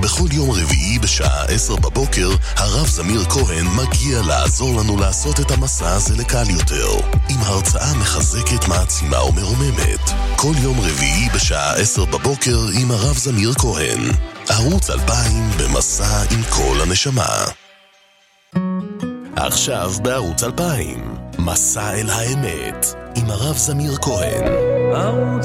בכל יום רביעי בשעה 10 בבוקר, הרב זמיר כהן מגיע לעזור לנו לעשות את המסע הזה לקל יותר, עם הרצאה מחזקת, מעצימה ומרוממת. כל יום רביעי בשעה 10 בבוקר עם הרב זמיר כהן. ערוץ 2000 במסע עם כל הנשמה. עכשיו בערוץ 2000, מסע אל האמת, עם הרב זמיר כהן. ערוץ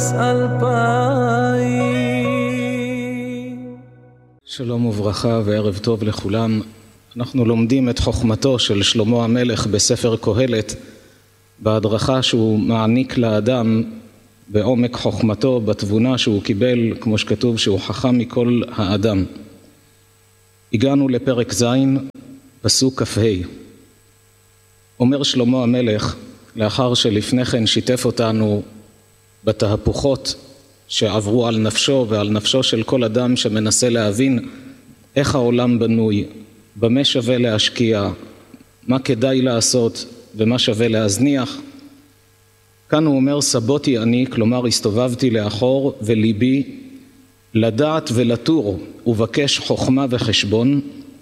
2000. שלום וברכה וערב טוב לכולם. אנחנו לומדים את חוכמתו של שלמה המלך בספר קהלת, בהדרכה שהוא מעניק לאדם בעומק חוכמתו, בתבונה שהוא קיבל, כמו שכתוב שהוא חכם מכל האדם. הגענו לפרק ז', פסוק כ"ה. אומר שלמה המלך, לאחר שלפני כן שיתף אותנו בתהפוכות שעברו על נפשו ועל נפשו של כל אדם שמנסה להבין איך העולם בנוי, במה שווה להשקיע, מה כדאי לעשות ומה שווה להזניח. כאן הוא אומר, סבותי אני, כלומר הסתובבתי לאחור, וליבי לדעת ולתור ובקש חוכמה וחשבון.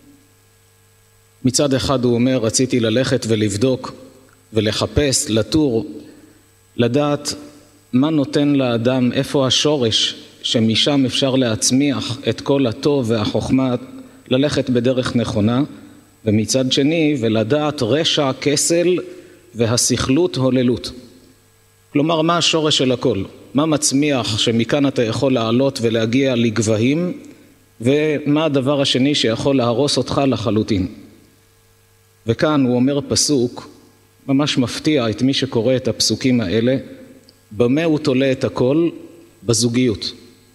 מצד אחד הוא אומר, רציתי ללכת ולבדוק ולחפש, לתור, לדעת מה נותן לאדם, איפה השורש שמשם אפשר להצמיח את כל הטוב והחוכמה, ללכת בדרך נכונה. ומצד שני, ולדעת רשע, כסל והסכלות, הוללות. כלומר, מה השורש של הכל? מה מצמיח שמכאן אתה יכול לעלות ולהגיע לגבהים, ומה הדבר השני שיכול להרוס אותך לחלוטין? וכאן הוא אומר פסוק, ממש מפתיע את מי שקורא את הפסוקים האלה, במה הוא תולה את הכל? בזוגיות.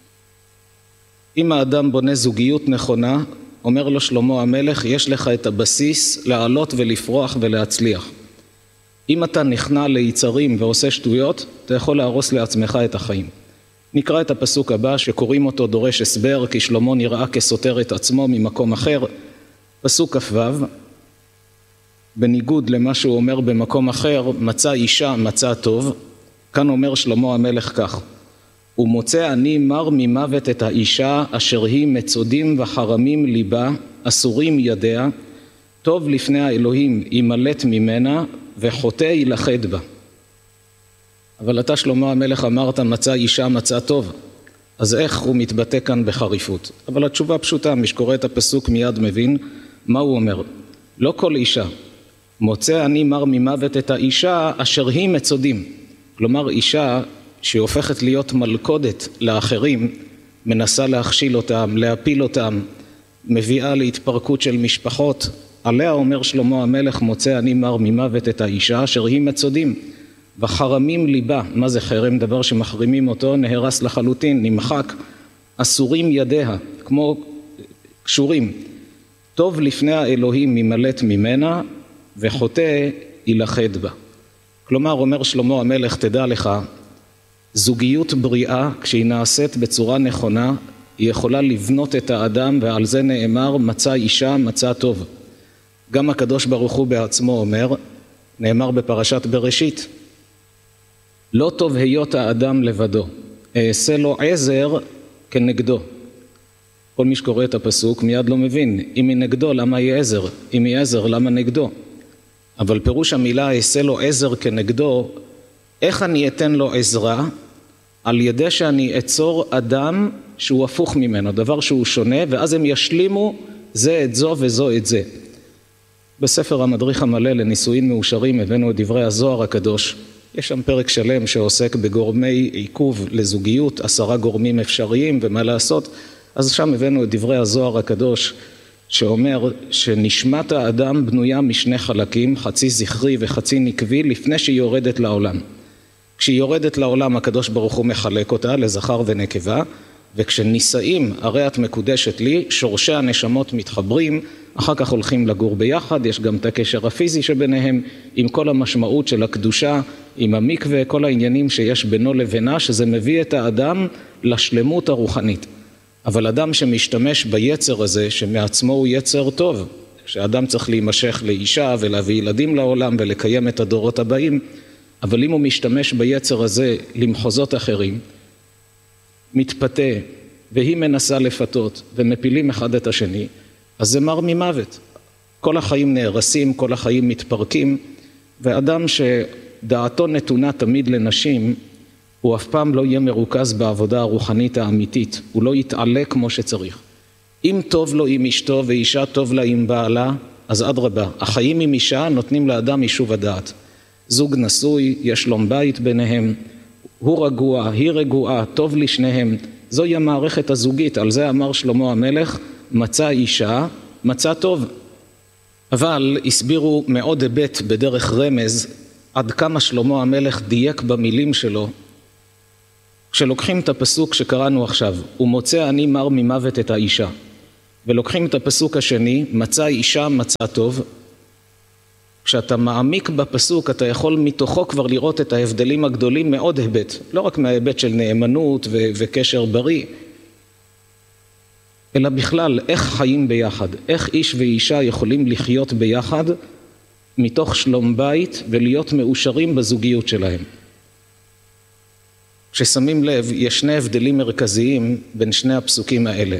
אם האדם בונה זוגיות נכונה, אומר לו שלמה המלך, יש לך את הבסיס לעלות ולפרוח ולהצליח. אם אתה נכנע ליצרים ועושה שטויות, אתה יכול להרוס לעצמך את החיים. נקרא את הפסוק הבא שקוראים אותו דורש הסבר, כי שלמה נראה כסותר את עצמו ממקום אחר. פסוק כ"ו, בניגוד למה שהוא אומר במקום אחר, מצא אישה מצא טוב. כאן אומר שלמה המלך כך, ומוצא אני מר ממוות את האישה אשר היא מצודים וחרמים ליבה, אסורים ידיה, טוב לפני האלוהים ימלט ממנה וחוטא ילכד בה. אבל אתה שלמה המלך אמרת מצא אישה מצא טוב, אז איך הוא מתבטא כאן בחריפות? אבל התשובה פשוטה, מי שקורא את הפסוק מיד מבין מה הוא אומר. לא כל אישה, מוצא אני מר ממוות את האישה אשר היא מצודים. כלומר אישה שהופכת להיות מלכודת לאחרים, מנסה להכשיל אותם, להפיל אותם, מביאה להתפרקות של משפחות, עליה אומר שלמה המלך, מוצא אני מר ממוות את האישה אשר היא מצודים וחרמים ליבה. מה זה חרם? דבר שמחרימים אותו, נהרס לחלוטין, נמחק. אסורים ידיה, כמו קשורים. טוב לפני האלוהים ימלט ממנה וחוטא ילכד בה. כלומר אומר שלמה המלך, תדע לך, זוגיות בריאה כשהיא נעשית בצורה נכונה היא יכולה לבנות את האדם, ועל זה נאמר מצא אישה מצא טוב. גם הקדוש ברוך הוא בעצמו אומר, נאמר בפרשת בראשית, לא טוב היות האדם לבדו, אעשה לו עזר כנגדו. כל מי שקורא את הפסוק מיד לא מבין, אם היא נגדו למה היא עזר, אם היא עזר למה נגדו. אבל פירוש המילה אעשה לו עזר כנגדו, איך אני אתן לו עזרה? על ידי שאני אצור אדם שהוא הפוך ממנו, דבר שהוא שונה, ואז הם ישלימו זה את זו וזו את זה. בספר המדריך המלא לנישואין מאושרים הבאנו את דברי הזוהר הקדוש. יש שם פרק שלם שעוסק בגורמי עיכוב לזוגיות, 10 גורמים אפשריים ומה לעשות. אז שם הבאנו את דברי הזוהר הקדוש שאומר שנשמת האדם בנויה משני חלקים, חצי זכרי וחצי נקבי, לפני שהיא יורדת לעולם. כשהיא יורדת לעולם הקדוש ברוך הוא מחלק אותה לזכר ונקבה, וכשנישאים הרי את מקודשת לי, שורשי הנשמות מתחברים, אחר כך הולכים לגור ביחד, יש גם את הקשר הפיזי שביניהם, עם כל המשמעות של הקדושה, עם המקווה, כל העניינים שיש בינו לבינה, שזה מביא את האדם לשלמות הרוחנית. אבל אדם שמשתמש ביצר הזה, שמעצמו הוא יצר טוב, שאדם צריך להימשך לאישה ולהביא ילדים לעולם ולקיים את הדורות הבאים, אבל אם הוא משתמש ביצר הזה למחוזות אחרים, מתפתה, והיא מנסה לפתות, ומפילים אחד את השני, אז זה מר ממוות. כל החיים נהרסים, כל החיים מתפרקים, ואדם שדעתו נתונה תמיד לנשים, הוא אף פעם לא יהיה מרוכז בעבודה הרוחנית האמיתית, הוא לא יתעלה כמו שצריך. אם טוב לו עם אשתו ואישה טוב לה עם בעלה, אז אדרבה, החיים עם אישה נותנים לאדם יישוב הדעת. זוג נשוי, יש שלום בית ביניהם, הוא רגוע, היא רגועה, טוב לשניהם. זוהי המערכת הזוגית, על זה אמר שלמה המלך, מצא אישה, מצא טוב. אבל הסבירו מאוד היבט בדרך רמז, עד כמה שלמה המלך דייק במילים שלו. כשלוקחים את הפסוק שקראנו עכשיו, הוא מוצא אני מר ממוות את האישה, ולוקחים את הפסוק השני, מצא אישה מצא טוב, כשאתה מעמיק בפסוק אתה יכול מתוכו כבר לראות את ההבדלים הגדולים מאוד היבט, לא רק מההיבט של נאמנות וקשר בריא, אלא בכלל איך חיים ביחד, איך איש ואישה יכולים לחיות ביחד מתוך שלום בית ולהיות מאושרים בזוגיות שלהם. כששמים לב, יש שני הבדלים מרכזיים בין שני הפסוקים האלה.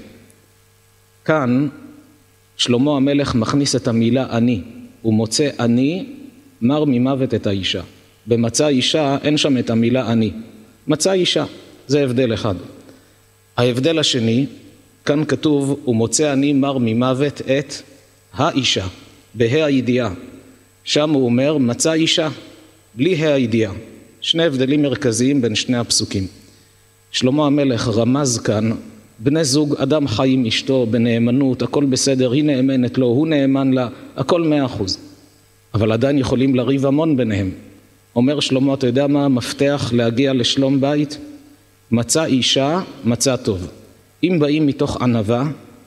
כאן שלמה המלך מכניס את המילה אני, הוא מוצא אני מר ממוות את האישה. במצא אישה אין שם את המילה אני, מצא אישה, זה הבדל אחד. ההבדל השני, כאן כתוב הוא מוצא אני מר ממוות את האישה, בה"א הידיעה. שם הוא אומר מצא אישה, בלי ה"א הידיעה. שני הבדלים מרכזיים בין שני הפסוקים. שלמה המלך רמז כאן, בני זוג, אדם חי עם אשתו בנאמנות, הכל בסדר, היא נאמנת לו, הוא נאמן לה, הכל 100%. אבל עדיין יכולים לריב המון ביניהם. אומר שלמה, אתה יודע מה המפתח להגיע לשלום בית? מצא אישה, מצא טוב. אם באים מתוך ענווה,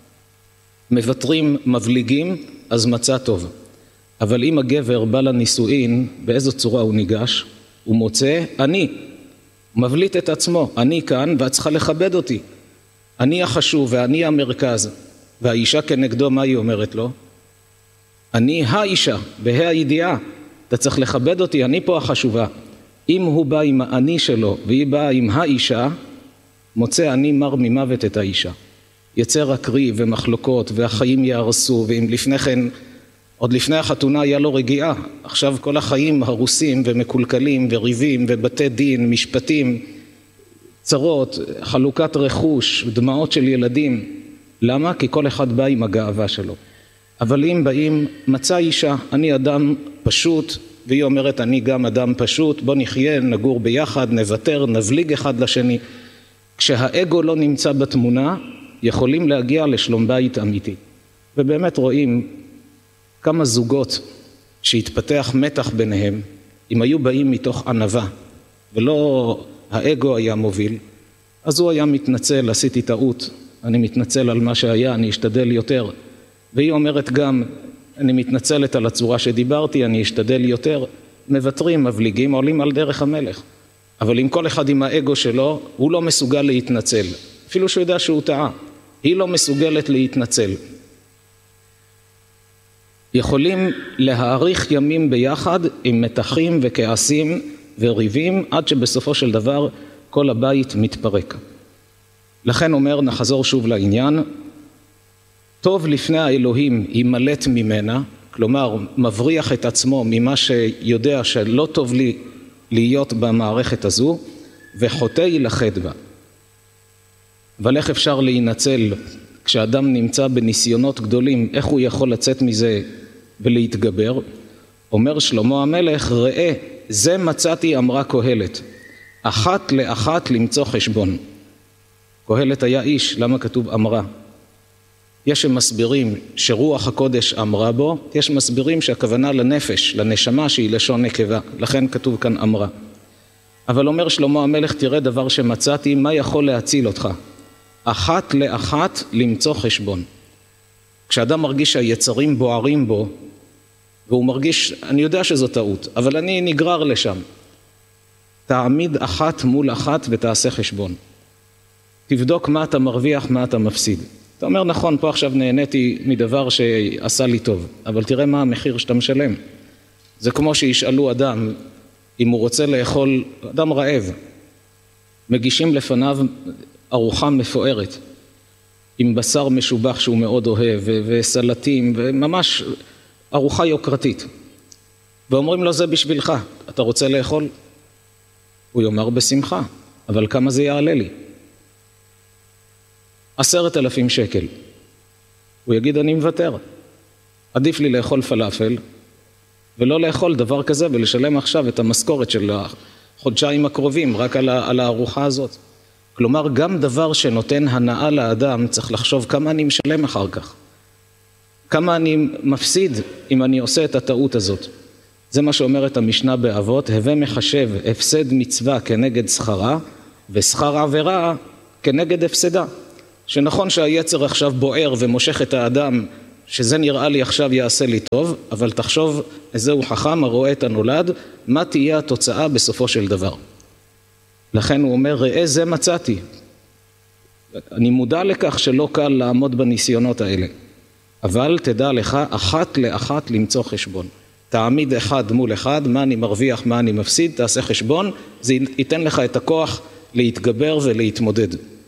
מבטרים, מבליגים, אז מצא טוב. אבל אם הגבר בא לנישואין, באיזו צורה הוא ניגש? הוא מוצא אני, מבליט את עצמו, אני כאן ואת צריכה לכבד אותי. אני החשוב ואני המרכז. והאישה כנגדו, מה היא אומרת לו? אני האישה, בה"א הידיעה, אתה צריך לכבד אותי, אני פה החשובה. אם הוא בא עם האני שלו והיא באה עם האישה, מוצא אני מר ממוות את האישה. יצא רק ריב ומחלוקות והחיים יהרסו, ואם לפני כן, עוד לפני החתונה היה לו רגיעה, עכשיו כל החיים הרוסים ומקולקלים וריבים ובתי דין, משפטים, צרות, חלוקת רכוש, דמעות של ילדים. למה? כי כל אחד בא עם הגאווה שלו. אבל אם באים, מצא אישה, אני אדם פשוט, והיא אומרת אני גם אדם פשוט, בוא נחיה, נגור ביחד, נוותר, נבליג אחד לשני. כשהאגו לא נמצא בתמונה, יכולים להגיע לשלום בית אמיתי. ובאמת רואים כמה זוגות שהתפתח מתח ביניהם, אם היו באים מתוך ענווה, ולא האגו היה מוביל, אז הוא היה מתנצל, עשיתי טעות, אני מתנצל על מה שהיה, אני אשתדל יותר. והיא אומרת גם, אני מתנצלת על הצורה שדיברתי, אני אשתדל יותר. מבטרים, מבליגים, עולים על דרך המלך. אבל אם כל אחד עם האגו שלו, הוא לא מסוגל להתנצל. אפילו שהוא יודע שהוא טעה. היא לא מסוגלת להתנצל. יכולים להאריך ימים ביחד עם מתחים וכעסים וריבים, עד שבסופו של דבר כל הבית מתפרק. לכן אומר, נחזור שוב לעניין, טוב לפני האלוהים ימלט ממנה, כלומר מבריח את עצמו ממה שיודע שלא טוב לי להיות במערכת הזו, וחוטא ילכד בה. אבל איך אפשר להינצל כשאדם נמצא בניסיונות גדולים, איך הוא יכול לצאת מזה ולהתגבר? אומר שלמה המלך, ראה, זה מצאתי אמרה קהלת, אחת לאחת למצוא חשבון. קהלת היה איש, למה כתוב אמרה? יש שמסבירים שרוח הקודש אמרה בו, יש מסבירים שהכוונה לנפש, לנשמה שהיא לשון נקבה, לכן כתוב כאן אמרה. אבל אומר שלמה המלך, תראה דבר שמצאתי, מה יכול להציל אותך? אחת לאחת למצוא חשבון. כשאדם מרגיש שהיצרים בוערים בו, והוא מרגיש, אני יודע שזו טעות, אבל אני נגרר לשם. תעמיד אחת מול אחת ותעשה חשבון. תבדוק מה אתה מרוויח, מה אתה מפסיד. אתה אומר, נכון, פה עכשיו נהניתי מדבר שעשה לי טוב, אבל תראה מה המחיר שאתה משלם. זה כמו שישאלו אדם, אם הוא רוצה לאכול, אדם רעב, מגישים לפניו ארוחה מפוארת. עם בשר משובח שהוא מאוד אוהב, וסלטים, וממש ארוחה יוקרתית. ואומרים לו, זה בשבילך, אתה רוצה לאכול? הוא יאמר בשמחה, אבל כמה זה יעלה לי? 10,000 שקל. הוא יגיד, אני מוותר. עדיף לי לאכול פלאפל, ולא לאכול דבר כזה, ולשלם עכשיו את המשכורת של החודשיים הקרובים, רק על הארוחה הזאת. כלומר, גם דבר שנותן הנאה לאדם, צריך לחשוב כמה אני משלם אחר כך. כמה אני מפסיד אם אני עושה את הטעות הזאת. זה מה שאומרת המשנה באבות, הווה מחשב הפסד מצווה כנגד שכרה, ושכר עבירה כנגד הפסדה. שנכון שהיצר עכשיו בוער ומושך את האדם, שזה נראה לי עכשיו יעשה לי טוב, אבל תחשוב, איזהו חכם הרואה את הנולד, מה תהיה התוצאה בסופו של דבר. לכן הוא אומר, ראה זה מצאתי. אני מודע לכך שלא קל לעמוד בניסיונות האלה, אבל תדע לך אחת לאחת למצוא חשבון. תעמיד אחד מול אחד, מה אני מרוויח, מה אני מפסיד, תעשה חשבון, זה ייתן לך את הכוח להתגבר ולהתמודד.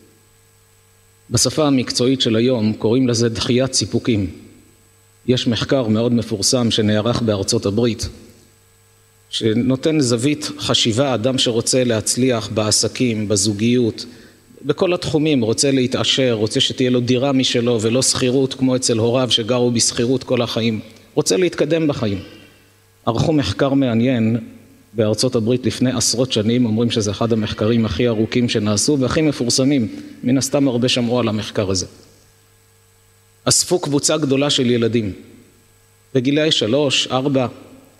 בשפה המקצועית של היום קוראים לזה דחיית סיפוקים. יש מחקר מאוד מפורסם שנערך בארצות הברית, שנותן זווית חשיבה, אדם שרוצה להצליח בעסקים, בזוגיות, בכל התחומים, רוצה להתעשר, רוצה שתהיה לו דירה משלו ולא שכירות כמו אצל הוריו שגרו בשכירות כל החיים, רוצה להתקדם בחיים. ערכו מחקר מעניין בארצות הברית לפני עשרות שנים, אומרים שזה אחד המחקרים הכי ארוכים שנעשו והכי מפורסמים, מן הסתם הרבה שמעו על המחקר הזה. אספו קבוצה גדולה של ילדים, בגילי 3, 4,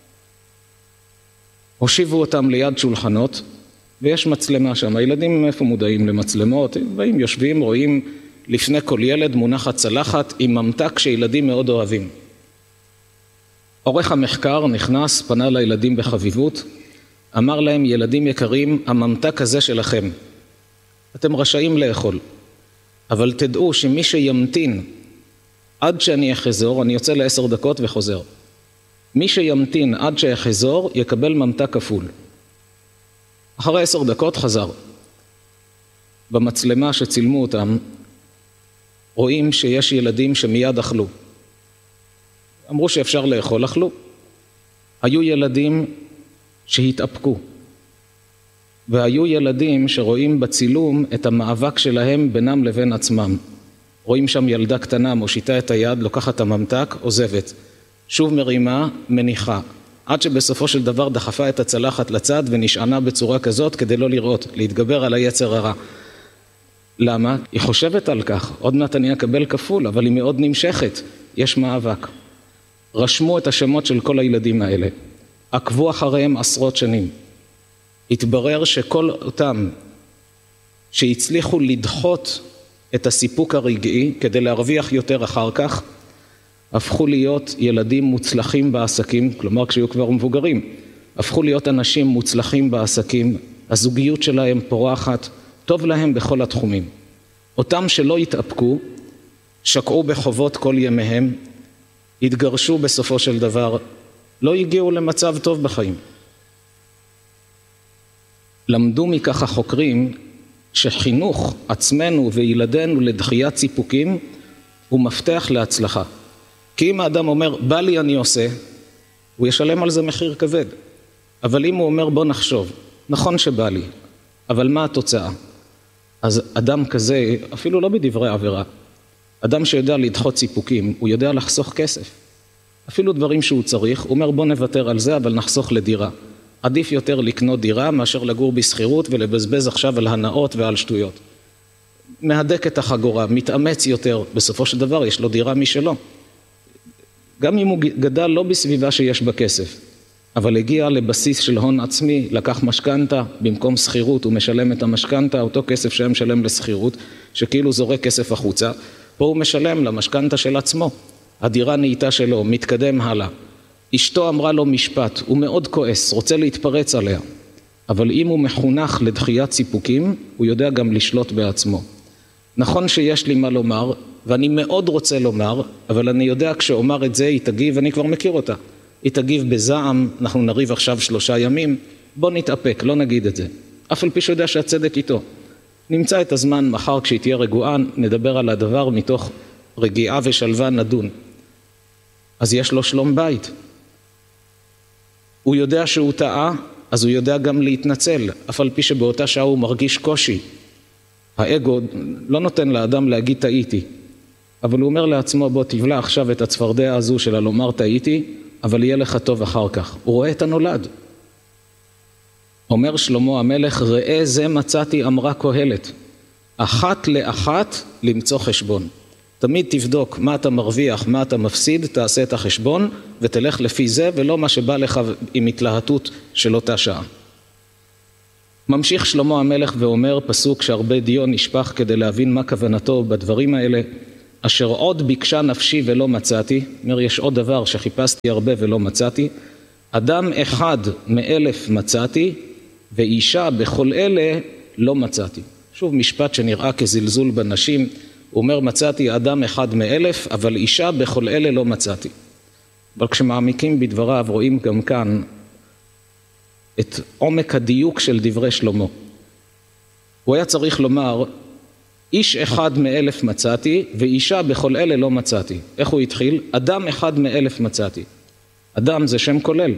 הושיבו אותם ליד שולחנות, ויש מצלמה שם. הילדים איפה מודעים למצלמות? באים, יושבים, רואים לפני כל ילד מונחת צלחת עם ממתק שילדים מאוד אוהבים. עורך המחקר נכנס, פנה לילדים בחביבות, אמר להם, ילדים יקרים, הממתק הזה שלכם, אתם רשאים לאכול, אבל תדעו שמי שימתין עד שאני אחזור, אני יוצא ל10 דקות וחוזר. מי שימתין עד שיחזור יקבל ממתק כפול. אחרי 10 דקות חזר. במצלמה שצילמו אותם, רואים שיש ילדים שמיד אכלו. אמרו שאפשר לאכול, אכלו. היו ילדים שהתאפקו. והיו ילדים שרואים בצילום את המאבק שלהם בינם לבין עצמם. רואים שם ילדה קטנה, מושיטה את היד, לוקחת את הממתק, עוזבת. שוב מרימה, מניחה. עד שבסופו של דבר דחפה את הצלחת לצד ונשענה בצורה כזאת כדי לא לראות, להתגבר על היצר הרע. למה? היא חושבת על כך, עוד מעט אני אקבל כפול, אבל היא מאוד נמשכת, יש מאבק. רשמו את השמות של כל הילדים האלה, עקבו אחריהם עשרות שנים. התברר שכל אותם שהצליחו לדחות את הסיפוק הרגעי כדי להרוויח יותר אחר כך, הפכו להיות ילדים מוצלחים בעסקים, כלומר כשהיו כבר מבוגרים, הפכו להיות אנשים מוצלחים בעסקים, הזוגיות שלהם פורחת, טוב להם בכל התחומים. אותם שלא התאפקו, שקעו בחובות כל ימיהם, התגרשו בסופו של דבר, לא הגיעו למצב טוב בחיים. למדו מכך החוקרים שחינוך עצמנו וילדינו לדחיית סיפוקים הוא מפתח להצלחה. כי אם האדם אומר, בא לי אני עושה, הוא ישלם על זה מחיר כבד. אבל אם הוא אומר, בוא נחשוב, נכון שבא לי, אבל מה התוצאה? אז אדם כזה, אפילו לא בדברי עבירה, אדם שיודע לדחות סיפוקים, הוא יודע לחסוך כסף. אפילו דברים שהוא צריך, הוא אומר, בוא נוותר על זה, אבל נחסוך לדירה. עדיף יותר לקנות דירה מאשר לגור בסחירות ולבזבז עכשיו על הנאות ועל שטויות. מהדק את החגורה, מתאמץ יותר, בסופו של דבר יש לו דירה משלו. גם אם הוא גדל לא בסביבה שיש בה כסף, אבל הגיע לבסיס של הון עצמי, לקח משכנתה, במקום סחירות הוא משלם את המשכנתה, אותו כסף שהם משלם לסחירות, שכאילו זורק כסף החוצה, פה הוא משלם למשכנתה של עצמו, הדירה נהייתה שלו, מתקדם הלאה. אשתו אמרה לו משפט, הוא מאוד כועס, רוצה להתפרץ עליה, אבל אם הוא מחונך לדחיית סיפוקים, הוא יודע גם לשלוט בעצמו. נכון שיש לי מה לומר, ואני מאוד רוצה לומר, אבל אני יודע כשאומר את זה, היא תגיב, אני כבר מכיר אותה. היא תגיב בזעם, אנחנו נריב עכשיו 3 ימים, בוא נתאפק, לא נגיד את זה. אף על פי שיודע שהצדק איתו. נמצא את הזמן, מחר כשהיא תהיה רגועה, נדבר על הדבר מתוך רגיעה ושלווה נדון. אז יש לו שלום בית. הוא יודע שהוא טעה, אז הוא יודע גם להתנצל, אף על פי שבאותה שעה הוא מרגיש קושי. האגו לא נותן לאדם להגיד טעיתי, אבל הוא אומר לעצמו, בוא תבלע עכשיו את הצפרדע הזו של לומר טעיתי, אבל יהיה לך טוב אחר כך. הוא רואה את הנולד. אומר שלמה המלך, ראה זה מצאתי אמרה קהלת, אחת לאחת למצוא חשבון. תמיד תבדוק מה אתה מרוויח, מה אתה מפסיד, תעשה את החשבון ותלך לפי זה, ולא מה שבא לך עם התלהטות של אותה שעה. ממשיך שלמה המלך ואומר פסוק שהרבה דיון נשפך כדי להבין מה כוונתו בדברים האלה, אשר עוד ביקשה נפשי ולא מצאתי, אומר יש עוד דבר שחיפשתי הרבה ולא מצאתי, אדם אחד מ1,000 מצאתי, ואישה בכל אלה לא מצאתי. שוב משפט שנראה כזלזול בנשים, הוא אומר מצאתי אדם אחד מ1,000, אבל אישה בכל אלה לא מצאתי. אבל כשמעמיקים בדבריו רואים גם כאן את עומק הדיוק של דברי שלמה. הוא היה צריך לומר, איש אחד מ1,000 מצאתי, ואישה בכל אלה לא מצאתי. איך הוא התחיל? אדם אחד מ1,000 מצאתי. אדם זה שם כולל.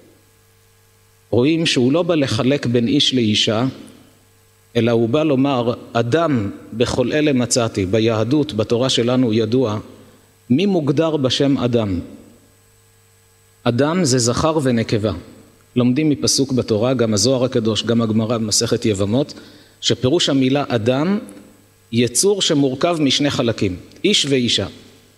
רואים שהוא לא בא לחלק בין איש לאישה, אלא הוא בא לומר, אדם בכל אלה מצאתי. ביהדות, בתורה שלנו ידוע, מי מוגדר בשם אדם? אדם זה זכר ונקבה. לומדים מפסוק בתורה, גם הזוהר הקדוש, גם הגמרא במסכת יבמות, שפירוש המילה אדם, יצור שמורכב משני חלקים, איש ואישה.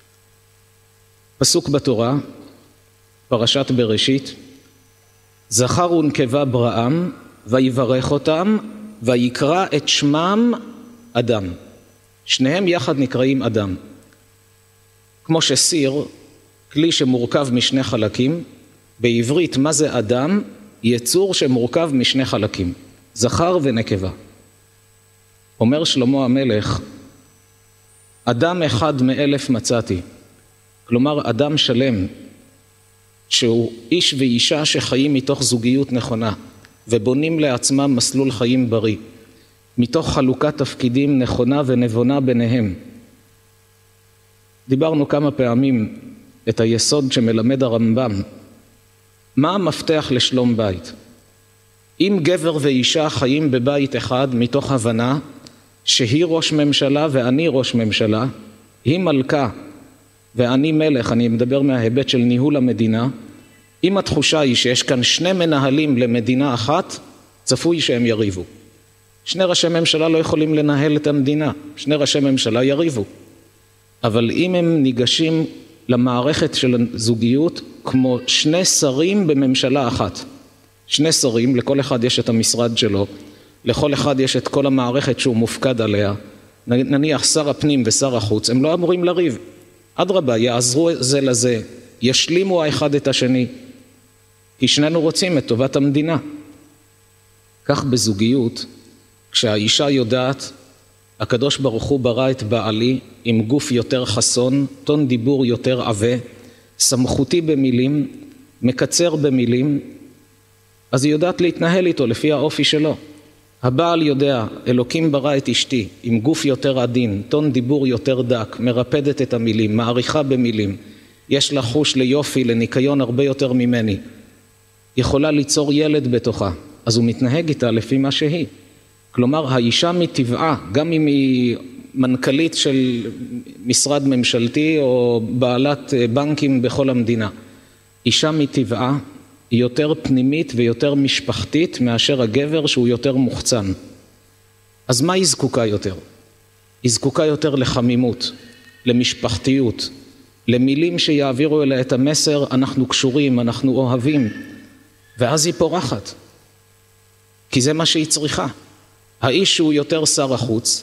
פסוק בתורה, פרשת בראשית, זכר ונקבה בראם, ויברך אותם, ויקרא את שמם אדם. שניהם יחד נקראים אדם. כמו שסיר, כלי שמורכב משני חלקים, בעברית מה זה אדם? יצור שמורכב משני חלקים, זכר ונקבה. אומר שלמה המלך, אדם אחד מ1,000 מצאתי. כלומר אדם שלם, שהוא איש ואישה שחיים מתוך זוגיות נכונה, ובונים לעצמם מסלול חיים בריא, מתוך חלוקת תפקידים נכונה ונבונה ביניהם. דיברנו כמה פעמים את היסוד שמלמד הרמב"ם, מה המפתח לשלום בית? אם גבר ואישה חיים בבית אחד מתוך הבנה שהיא ראש ממשלה ואני ראש ממשלה, היא מלכה ואני מלך, אני מדבר מההיבט של ניהול המדינה, אם התחושה היא שיש כאן שני מנהלים למדינה אחת, צפוי שהם יריבו. שני ראשי ממשלה לא יכולים לנהל את המדינה, שני ראשי ממשלה יריבו. אבל אם הם ניגשים למערכת של הזוגיות כמו שני שרים בממשלה אחת, שני שרים, לכל אחד יש את המשרד שלו, לכל אחד יש את כל המערכת שהוא מופקד עליה, נניח שר הפנים ושר החוץ, הם לא אמורים לריב, אדרבה, יעזרו זה לזה, ישלימו האחד את השני, כי שנינו רוצים את טובת המדינה. כך בזוגיות, כשהאישה יודעת, הקדוש ברוך הוא ברא את בעלי עם גוף יותר חסון, טון דיבור יותר עבה, סמכותי במילים, מקצר במילים, אז היא יודעת להתנהל איתו לפי האופי שלו. הבעל יודע, אלוקים ברא את אשתי עם גוף יותר עדין, טון דיבור יותר דק, מרפדת את המילים, מעריכה במילים, יש לה חוש ליופי, לניקיון הרבה יותר ממני, יכולה ליצור ילד בתוכה, אז הוא מתנהג איתה לפי מה שהיא. כלומר, האישה מטבעה, גם אם היא מנכ"לית של משרד ממשלתי או בעלת בנקים בכל המדינה, אישה מטבעה היא יותר פנימית ויותר משפחתית מאשר הגבר שהוא יותר מוחצן. אז מה היא זקוקה יותר? היא זקוקה יותר לחמימות, למשפחתיות, למילים שיעבירו אליה את המסר, אנחנו קשורים, אנחנו אוהבים, ואז היא פורחת, כי זה מה שהיא צריכה. האיש שהוא יותר שר החוץ,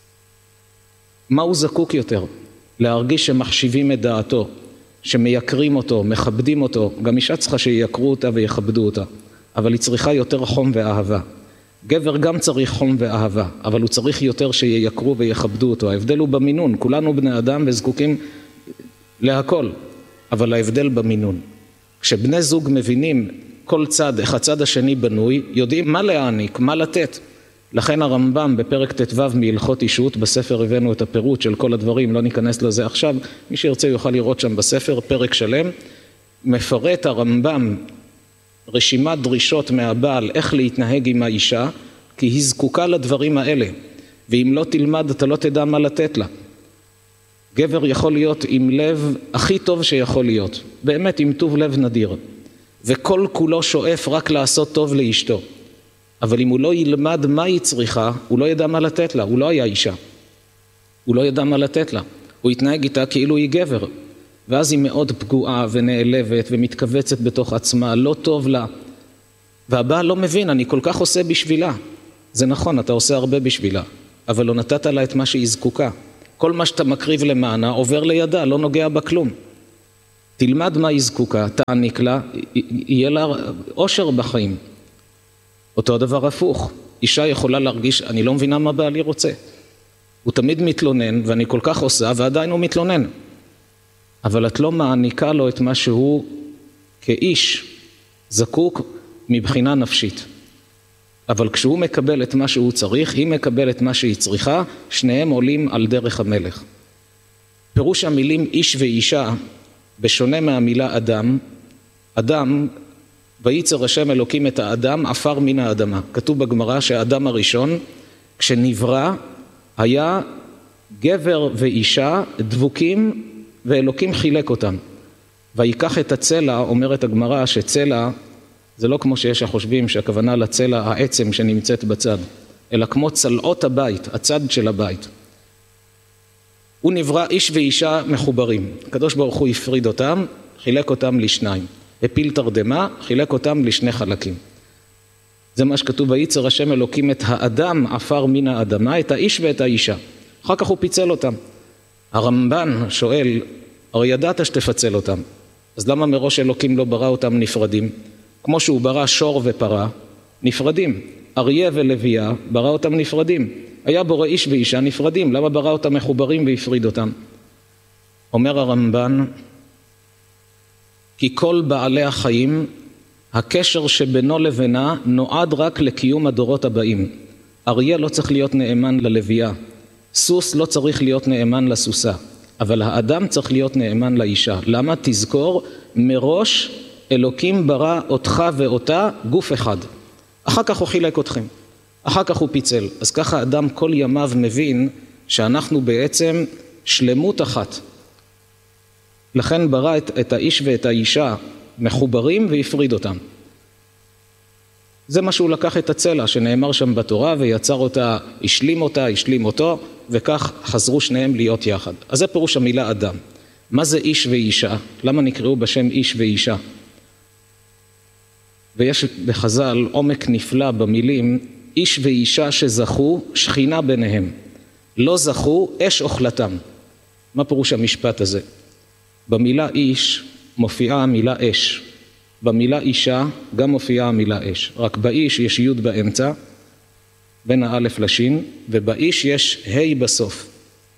מה הוא זקוק יותר? להרגיש שמחשיבים את דעתו, שמייקרים אותו, מכבדים אותו. גם אישה צריכה שיקרו אותה ויכבדו אותה, אבל היא צריכה יותר חום ואהבה. גבר גם צריך חום ואהבה, אבל הוא צריך יותר שיקרו ויכבדו אותו. ההבדל הוא במינון, כולנו בני אדם וזקוקים להכל, אבל ההבדל במינון. כשבני זוג מבינים כל צד, איך הצד השני בנוי, יודעים מה להעניק, מה לתת. לכן הרמב"ם בפרק ט"ו מהלכות אישות, בספר הבאנו את הפירוט של כל הדברים, לא ניכנס לזה עכשיו, מי שירצה יוכל לראות שם בספר, פרק שלם, מפרט הרמב"ם רשימת דרישות מהבעל איך להתנהג עם האישה, כי היא זקוקה לדברים האלה, ואם לא תלמד אתה לא תדע מה לתת לה. גבר יכול להיות עם לב הכי טוב שיכול להיות, באמת עם טוב לב נדיר, וכל כולו שואף רק לעשות טוב לאשתו. אבל אם הוא לא ילמד מה היא צריכה, הוא לא ידע מה לתת לה, הוא לא היה אישה. הוא לא ידע מה לתת לה. הוא התנהג איתה כאילו היא גבר. ואז היא מאוד פגועה ונעלבת ומתכווצת בתוך עצמה, לא טוב לה. והבעל לא מבין, אני כל כך עושה בשבילה. זה נכון, אתה עושה הרבה בשבילה, אבל לא נתת לה את מה שהיא זקוקה. כל מה שאתה מקריב למענה עובר לידה, לא נוגע בה כלום. תלמד מה היא זקוקה, תעניק לה, יהיה לה אושר בחיים. אותו הדבר הפוך, אישה יכולה להרגיש, אני לא מבינה מה בעלי רוצה. הוא תמיד מתלונן, ואני כל כך עושה, ועדיין הוא מתלונן. אבל את לא מעניקה לו את מה שהוא כאיש זקוק מבחינה נפשית. אבל כשהוא מקבל את מה שהוא צריך, היא מקבלת מה שהיא צריכה, שניהם עולים על דרך המלך. פירוש המילים איש ואישה, בשונה מהמילה אדם, אדם, וייצר השם אלוקים את האדם, עפר מן האדמה. כתוב בגמרא שהאדם הראשון, כשנברא, היה גבר ואישה דבוקים, ואלוקים חילק אותם. ויקח את הצלע, אומרת הגמרא שצלע, זה לא כמו שיש החושבים שהכוונה לצלע העצם שנמצאת בצד, אלא כמו צלעות הבית, הצד של הבית. הוא נברא איש ואישה מחוברים. הקדוש ברוך הוא הפריד אותם, חילק אותם לשניים. הפיל תרדמה, חילק אותם לשני חלקים. זה מה שכתוב, וייצר השם אלוקים את האדם עפר מן האדמה, את האיש ואת האישה. אחר כך הוא פיצל אותם. הרמב"ן שואל, הרי ידעת שתפצל אותם, אז למה מראש אלוקים לא ברא אותם נפרדים? כמו שהוא ברא שור ופרה, נפרדים. אריה ולוויה, ברא אותם נפרדים. היה בורא איש ואישה נפרדים, למה ברא אותם מחוברים והפריד אותם? אומר הרמב"ן, כי כל בעלי החיים, הקשר שבינו לבינה נועד רק לקיום הדורות הבאים. אריה לא צריך להיות נאמן ללוויה, סוס לא צריך להיות נאמן לסוסה, אבל האדם צריך להיות נאמן לאישה. למה? תזכור, מראש אלוקים ברא אותך ואותה גוף אחד. אחר כך הוא חילק אתכם, אחר כך הוא פיצל. אז ככה אדם כל ימיו מבין שאנחנו בעצם שלמות אחת. לכן ברא את האיש ואת האישה מחוברים והפריד אותם. זה מה שהוא לקח את הצלע שנאמר שם בתורה ויצר אותה, השלים אותה, השלים אותו, וכך חזרו שניהם להיות יחד. אז זה פירוש המילה אדם. מה זה איש ואישה? למה נקראו בשם איש ואישה? ויש בחז"ל עומק נפלא במילים, איש ואישה שזכו, שכינה ביניהם. לא זכו, אש אוכלתם. מה פירוש המשפט הזה? במילה איש מופיעה המילה אש. במילה אישה גם מופיעה המילה אש. רק באיש יש י' באמצע, בין האלף לשין, ובאיש יש ה' בסוף.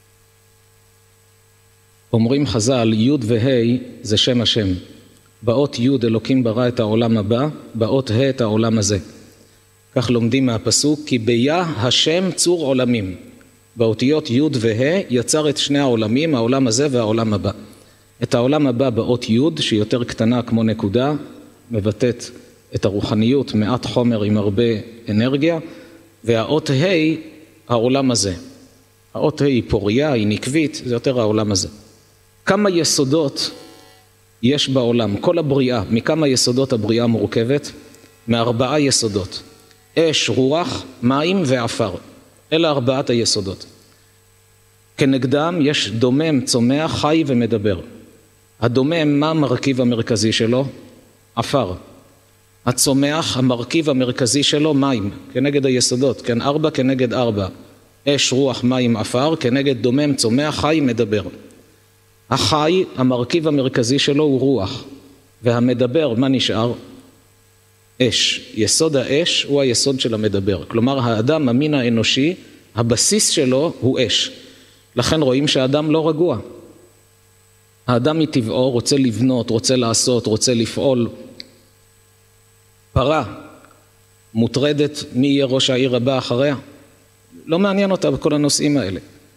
אומרים חז"ל, י' וה' זה שם השם. באות י' אלוקים ברא את העולם הבא, באות ה' את העולם הזה. כך לומדים מהפסוק, כי ביה השם צור עולמים. באותיות י' וה' יצר את שני העולמים, העולם הזה והעולם הבא. את העולם הבא באות י' שהיא יותר קטנה כמו נקודה, מבטאת את הרוחניות, מעט חומר עם הרבה אנרגיה, והאות ה' העולם הזה. האות ה' היא פוריה, היא נקבית, זה יותר העולם הזה. כמה יסודות יש בעולם, כל הבריאה, מכמה יסודות הבריאה מורכבת? מ4 יסודות. אש, רוח, מים ועפר. אלה 4 היסודות. כנגדם יש דומם, צומח, חי ומדבר. הדומם, מה המרכיב המרכזי שלו? עפר. הצומח, המרכיב המרכזי שלו, מים, כנגד היסודות, כן, 4 כנגד 4. אש, רוח, מים, עפר, כנגד דומם, צומח, חי, מדבר. החי, המרכיב המרכזי שלו הוא רוח, והמדבר, מה נשאר? אש. יסוד האש הוא היסוד של המדבר. כלומר, האדם, המין האנושי, הבסיס שלו הוא אש. לכן רואים שהאדם לא רגוע. האדם מטבעו רוצה לבנות, רוצה לעשות, רוצה לפעול. פרה, מוטרדת מי יהיה ראש העיר הבא אחריה. לא מעניין אותה בכל הנושאים האלה.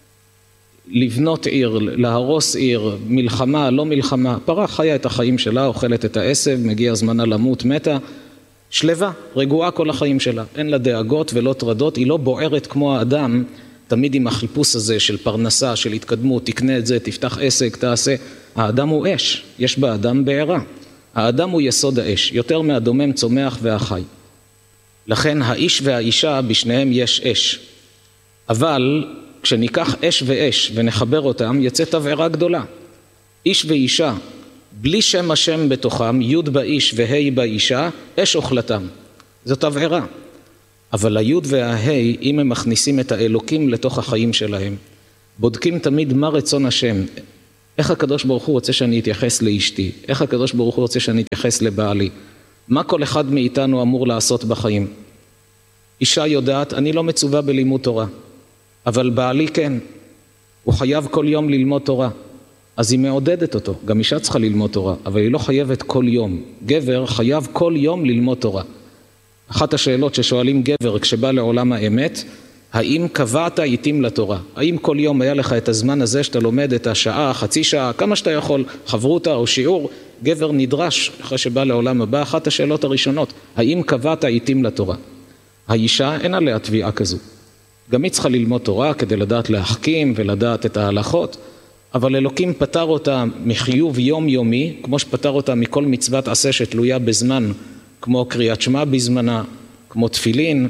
לבנות עיר, להרוס עיר, מלחמה, לא מלחמה. פרה חיה את החיים שלה, אוכלת את העשב, מגיע זמנה למות, מתה. שלווה, רגועה כל החיים שלה. אין לה דאגות ולא טרדות, היא לא בוערת כמו האדם, תמיד עם החיפוש הזה של פרנסה, של התקדמות, תקנה את זה, תפתח עסק, תעשה. האדם הוא אש, יש באדם בעירה. האדם הוא יסוד האש, יותר מהדומם, צומח והחי. לכן האיש והאישה, בשניהם יש אש. אבל כשניקח אש ואש ונחבר אותם, יצא תבערה גדולה. איש ואישה, בלי שם השם בתוכם, י' באיש וה' באישה, אש אוכלתם. זו תבערה. אבל הי' והה', אם הם מכניסים את האלוקים לתוך החיים שלהם, בודקים תמיד מה רצון השם. איך הקדוש ברוך הוא רוצה שאני אתייחס לאשתי? איך הקדוש ברוך הוא רוצה שאני אתייחס לבעלי? מה כל אחד מאיתנו אמור לעשות בחיים? אישה יודעת, אני לא מצווה בלימוד תורה, אבל בעלי כן. הוא חייב כל יום ללמוד תורה. אז היא מעודדת אותו. גם אישה צריכה ללמוד תורה, אבל היא לא חייבת כל יום. גבר חייב כל יום ללמוד תורה. אחת השאלות ששואלים גבר כשבא לעולם האמת, האם קבעת עיתים לתורה? האם כל יום היה לך את הזמן הזה שאתה לומד את השעה, חצי שעה, כמה שאתה יכול, חברותה או שיעור? גבר נדרש אחרי שבא לעולם הבא. אחת השאלות הראשונות, האם קבעת עיתים לתורה? האישה אין עליה תביעה כזו. גם היא צריכה ללמוד תורה כדי לדעת להחכים ולדעת את ההלכות, אבל אלוקים פטר אותה מחיוב יומיומי, כמו שפטר אותה מכל מצוות עשה שתלויה בזמן, כמו קריאת שמע בזמנה, כמו תפילין.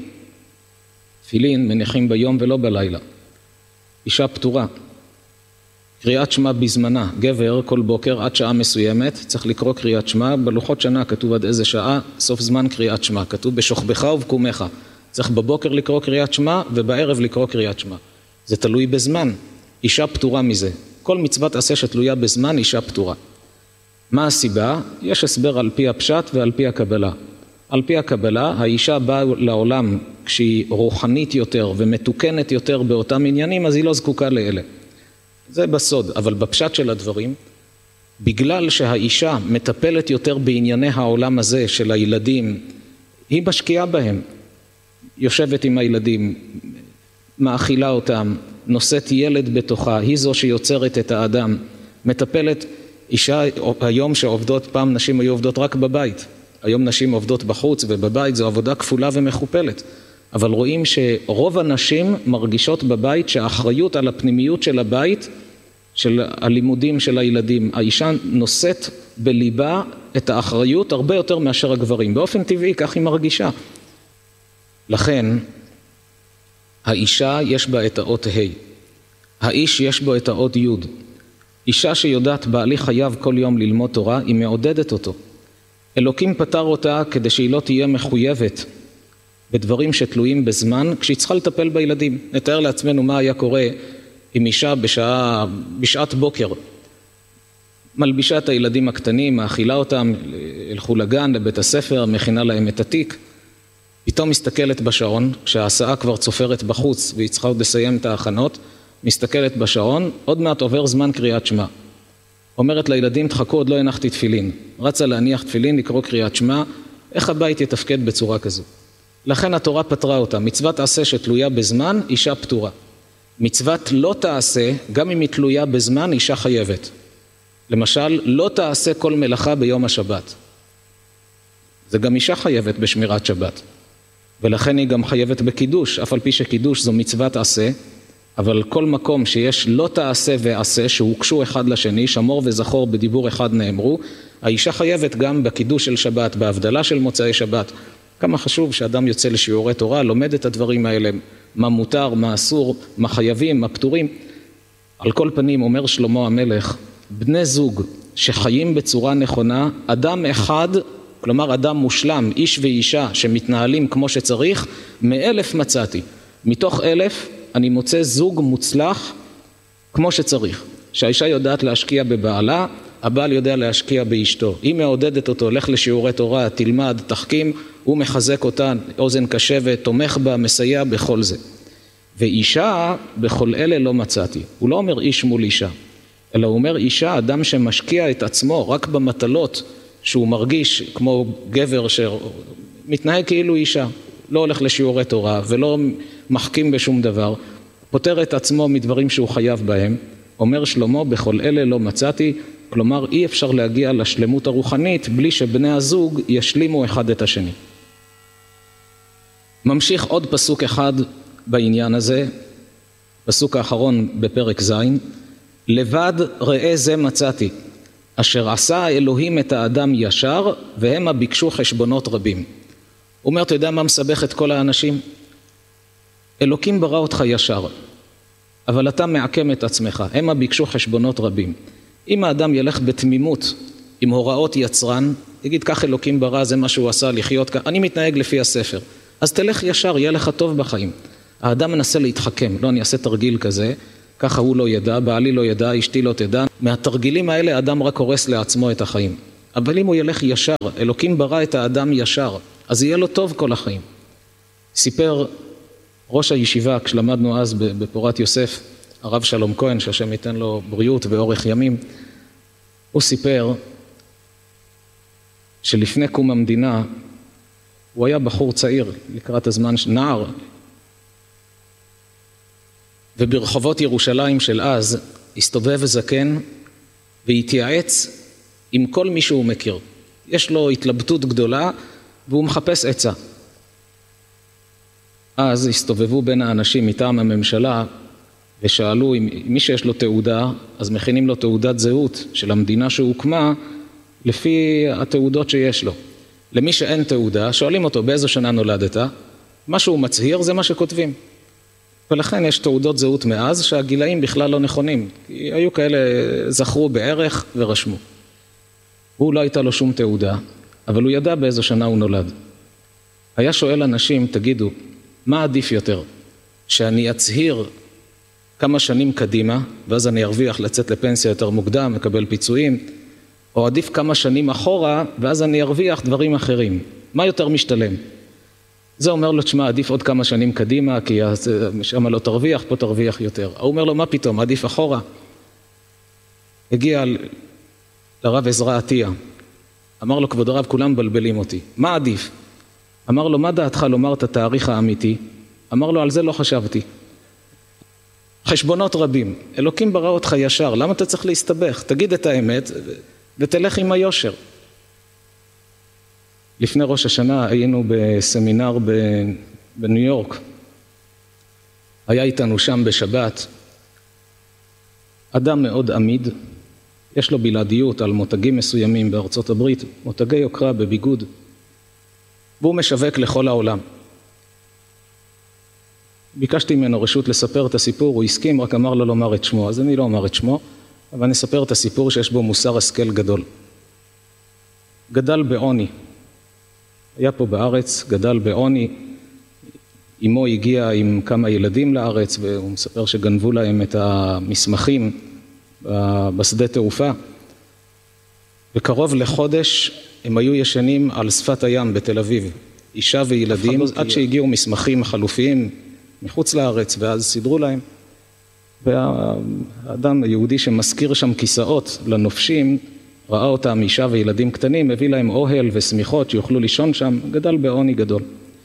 תפילין מניחים ביום ולא בלילה. אישה פטורה. קריאת שמע בזמנה. גבר כל בוקר עד שעה מסוימת צריך לקרוא קריאת שמע. בלוחות שנה כתוב עד איזה שעה, סוף זמן קריאת שמע. כתוב בשוכבך ובקומך. צריך בבוקר לקרוא קריאת שמע ובערב לקרוא קריאת שמע. זה תלוי בזמן. אישה פטורה מזה. כל מצוות עשה שתלויה בזמן, אישה פטורה. מה הסיבה? יש הסבר על פי הפשט ועל פי הקבלה. על פי הקבלה, האישה באה לעולם כשהיא רוחנית יותר ומתוקנת יותר באותם עניינים, אז היא לא זקוקה לאלה. זה בסוד, אבל בפשט של הדברים, בגלל שהאישה מטפלת יותר בענייני העולם הזה של הילדים, היא משקיעה בהם. יושבת עם הילדים, מאכילה אותם, נושאת ילד בתוכה, היא זו שיוצרת את האדם, מטפלת. אישה היום שעובדות, פעם נשים היו עובדות רק בבית, היום נשים עובדות בחוץ ובבית, זו עבודה כפולה ומכופלת. אבל רואים שרוב הנשים מרגישות בבית שהאחריות על הפנימיות של הבית, של הלימודים של הילדים, האישה נושאת בליבה את האחריות הרבה יותר מאשר הגברים. באופן טבעי כך היא מרגישה. לכן האישה יש בה את האות ה', האיש יש בו את האות י'. אישה שיודעת בעלי חייב כל יום ללמוד תורה, היא מעודדת אותו. אלוקים פטר אותה כדי שהיא לא תהיה מחויבת בדברים שתלויים בזמן, כשהיא צריכה לטפל בילדים. נתאר לעצמנו מה היה קורה עם אישה בשעת בוקר. מלבישה את הילדים הקטנים, מאכילה אותם, הלכו לגן, לבית הספר, מכינה להם את התיק. פתאום מסתכלת בשעון, כשההסעה כבר צופרת בחוץ והיא צריכה עוד לסיים את ההכנות, מסתכלת בשעון, עוד מעט עובר זמן קריאת שמע. אומרת לילדים, תחכו, עוד לא הנחתי תפילין. רצה להניח תפילין, לקרוא קריאת שמע. איך הבית יתפקד בצורה כזו? לכן התורה פטרה אותה. מצוות עשה שתלויה בזמן, אישה פטורה. מצוות לא תעשה, גם אם היא תלויה בזמן, אישה חייבת. למשל, לא תעשה כל מלאכה ביום השבת. זה גם אישה חייבת בשמירת שבת. ולכן היא גם חייבת בקידוש, אף על פי שקידוש זו מצוות עשה, אבל כל מקום שיש לא תעשה ועשה, שהוקשו אחד לשני, שמור וזכור בדיבור אחד נאמרו, האישה חייבת גם בקידוש של שבת, בהבדלה של מוצאי שבת. כמה חשוב שאדם יוצא לשיעורי תורה, לומד את הדברים האלה, מה מותר, מה אסור, מה חייבים, מה פטורים. על כל פנים, אומר שלמה המלך, בני זוג שחיים בצורה נכונה, אדם אחד, כלומר אדם מושלם, איש ואישה שמתנהלים כמו שצריך, 1,000 מצאתי. מתוך 1,000 אני מוצא זוג מוצלח כמו שצריך. שהאישה יודעת להשקיע בבעלה, הבעל יודע להשקיע באשתו. היא מעודדת אותו, לך לשיעורי תורה, תלמד, תחכים, הוא מחזק אותה, אוזן קשבת, תומך בה, מסייע בכל זה. ואישה, בכל אלה לא מצאתי. הוא לא אומר איש מול אישה, אלא הוא אומר אישה, אדם שמשקיע את עצמו רק במטלות, שהוא מרגיש כמו גבר שמתנהג כאילו אישה. לא הולך לשיעורי תורה ולא מחכים בשום דבר, פותר את עצמו מדברים שהוא חייב בהם. אומר שלמה, בכל אלה לא מצאתי, כלומר אי אפשר להגיע לשלמות הרוחנית בלי שבני הזוג ישלימו אחד את השני. ממשיך עוד פסוק אחד בעניין הזה, פסוק האחרון בפרק ז', לבד ראה זה מצאתי, אשר עשה אלוהים את האדם ישר, והם ביקשו חשבונות רבים. הוא אומר, אתה יודע מה מסבך את כל האנשים? אלוקים ברא אותך ישר, אבל אתה מעקם את עצמך, הם ביקשו חשבונות רבים. אם האדם ילך בתמימות עם הוראות יצרן, יגיד כך אלוקים ברא, זה מה שהוא עשה, לחיות כך, אני מתנהג לפי הספר, אז תלך ישר, יהיה לך טוב בחיים. האדם מנסה להתחכם, לא אני אעשה תרגיל כזה, ככה הוא לא ידע, בעלי לא ידע, אשתי לא תדע. מהתרגילים האלה האדם רק הורס לעצמו את החיים. אבל אם הוא ילך ישר, אלוקים ברא את האדם ישר, אז יהיה לו טוב כל החיים. סיפר ראש הישיבה, כשלמדנו אז בפורת יוסף, הרב שלום כהן, שהשם ייתן לו בריאות ואורך ימים, הוא סיפר שלפני קום המדינה, הוא היה בחור צעיר, לקראת הזמן נער, וברחובות ירושלים של אז הסתובב זקן והתייעץ עם כל מי שהוא מכיר. יש לו התלבטות גדולה והוא מחפש עצה. אז הסתובבו בין האנשים מטעם הממשלה ושאלו אם מי שיש לו תעודה, אז מכינים לו תעודת זהות של המדינה שהוקמה לפי התעודות שיש לו. למי שאין תעודה, שואלים אותו באיזו שנה נולדת, מה שהוא מצהיר זה מה שכותבים. ולכן יש תעודות זהות מאז שהגילאים בכלל לא נכונים. כי היו כאלה זכרו בערך ורשמו. הוא לא הייתה לו שום תעודה, אבל הוא ידע באיזו שנה הוא נולד. היה שואל אנשים, תגידו, מה עדיף יותר? שאני אצהיר כמה שנים קדימה, ואז אני ארוויח לצאת לפנסיה יותר מוקדם, מקבל פיצויים, או עדיף כמה שנים אחורה, ואז אני ארוויח דברים אחרים. מה יותר משתלם? זה אומר לו, תשמע, עדיף עוד כמה שנים קדימה, כי שם לא תרוויח, פה תרוויח יותר. הוא אומר לו, מה פתאום, עדיף אחורה? הגיע לרב עזרא עטיה, אמר לו, כבוד הרב, כולם בלבלים אותי. מה עדיף? אמר לו, מה דעתך לומר את התאריך האמיתי? אמר לו, על זה לא חשבתי. חשבונות רבים. אלוקים ברא אותך ישר, למה אתה צריך להסתבך? תגיד את האמת ותלך עם היושר. לפני ראש השנה היינו בסמינר בניו יורק. היה איתנו שם בשבת אדם מאוד עמיד, יש לו בלעדיות על מותגים מסוימים בארצות הברית, מותגי יוקרה בביגוד, והוא משווק לכל העולם. ביקשתי ממנו רשות לספר את הסיפור, הוא הסכים, רק אמר לו לומר את שמו, אז אני לא אומר את שמו, אבל אני אספר את הסיפור שיש בו מוסר השכל גדול. גדל בעוני, היה פה בארץ, גדל בעוני, אמו הגיע עם כמה ילדים לארץ, והוא מספר שגנבו להם את המסמכים בשדה תעופה, וקרוב לחודש הם היו ישנים על שפת הים בתל אביב, אישה וילדים, עד שהגיעו מסמכים חלופיים מחוץ לארץ, ואז סידרו להם. והאדם היהודי שמזכיר שם כיסאות לנופשים, ראה אותם אישה וילדים קטנים, הביא להם אוהל וסמיכות שיוכלו לישון שם, גדל בעוני גדול.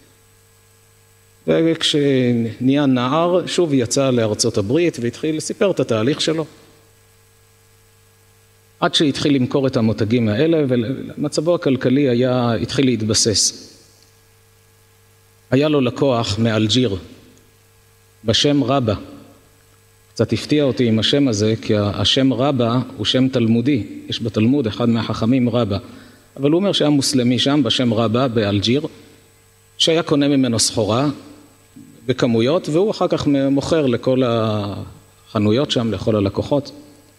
וכשנהיה נער, שוב יצא לארצות הברית והתחיל לספר את התהליך שלו. עד שהתחיל למכור את המותגים האלה, ומצבו הכלכלי התחיל להתבסס. היה לו לקוח מאלג'יר, בשם רבא. קצת הפתיע אותי עם השם הזה, כי השם רבא הוא שם תלמודי. יש בתלמוד אחד מהחכמים רבא. אבל הוא אומר שהיה מוסלמי שם בשם רבא באלג'יר, שהיה קונה ממנו סחורה בכמויות, והוא אחר כך מוכר לכל החנויות שם, לכל הלקוחות.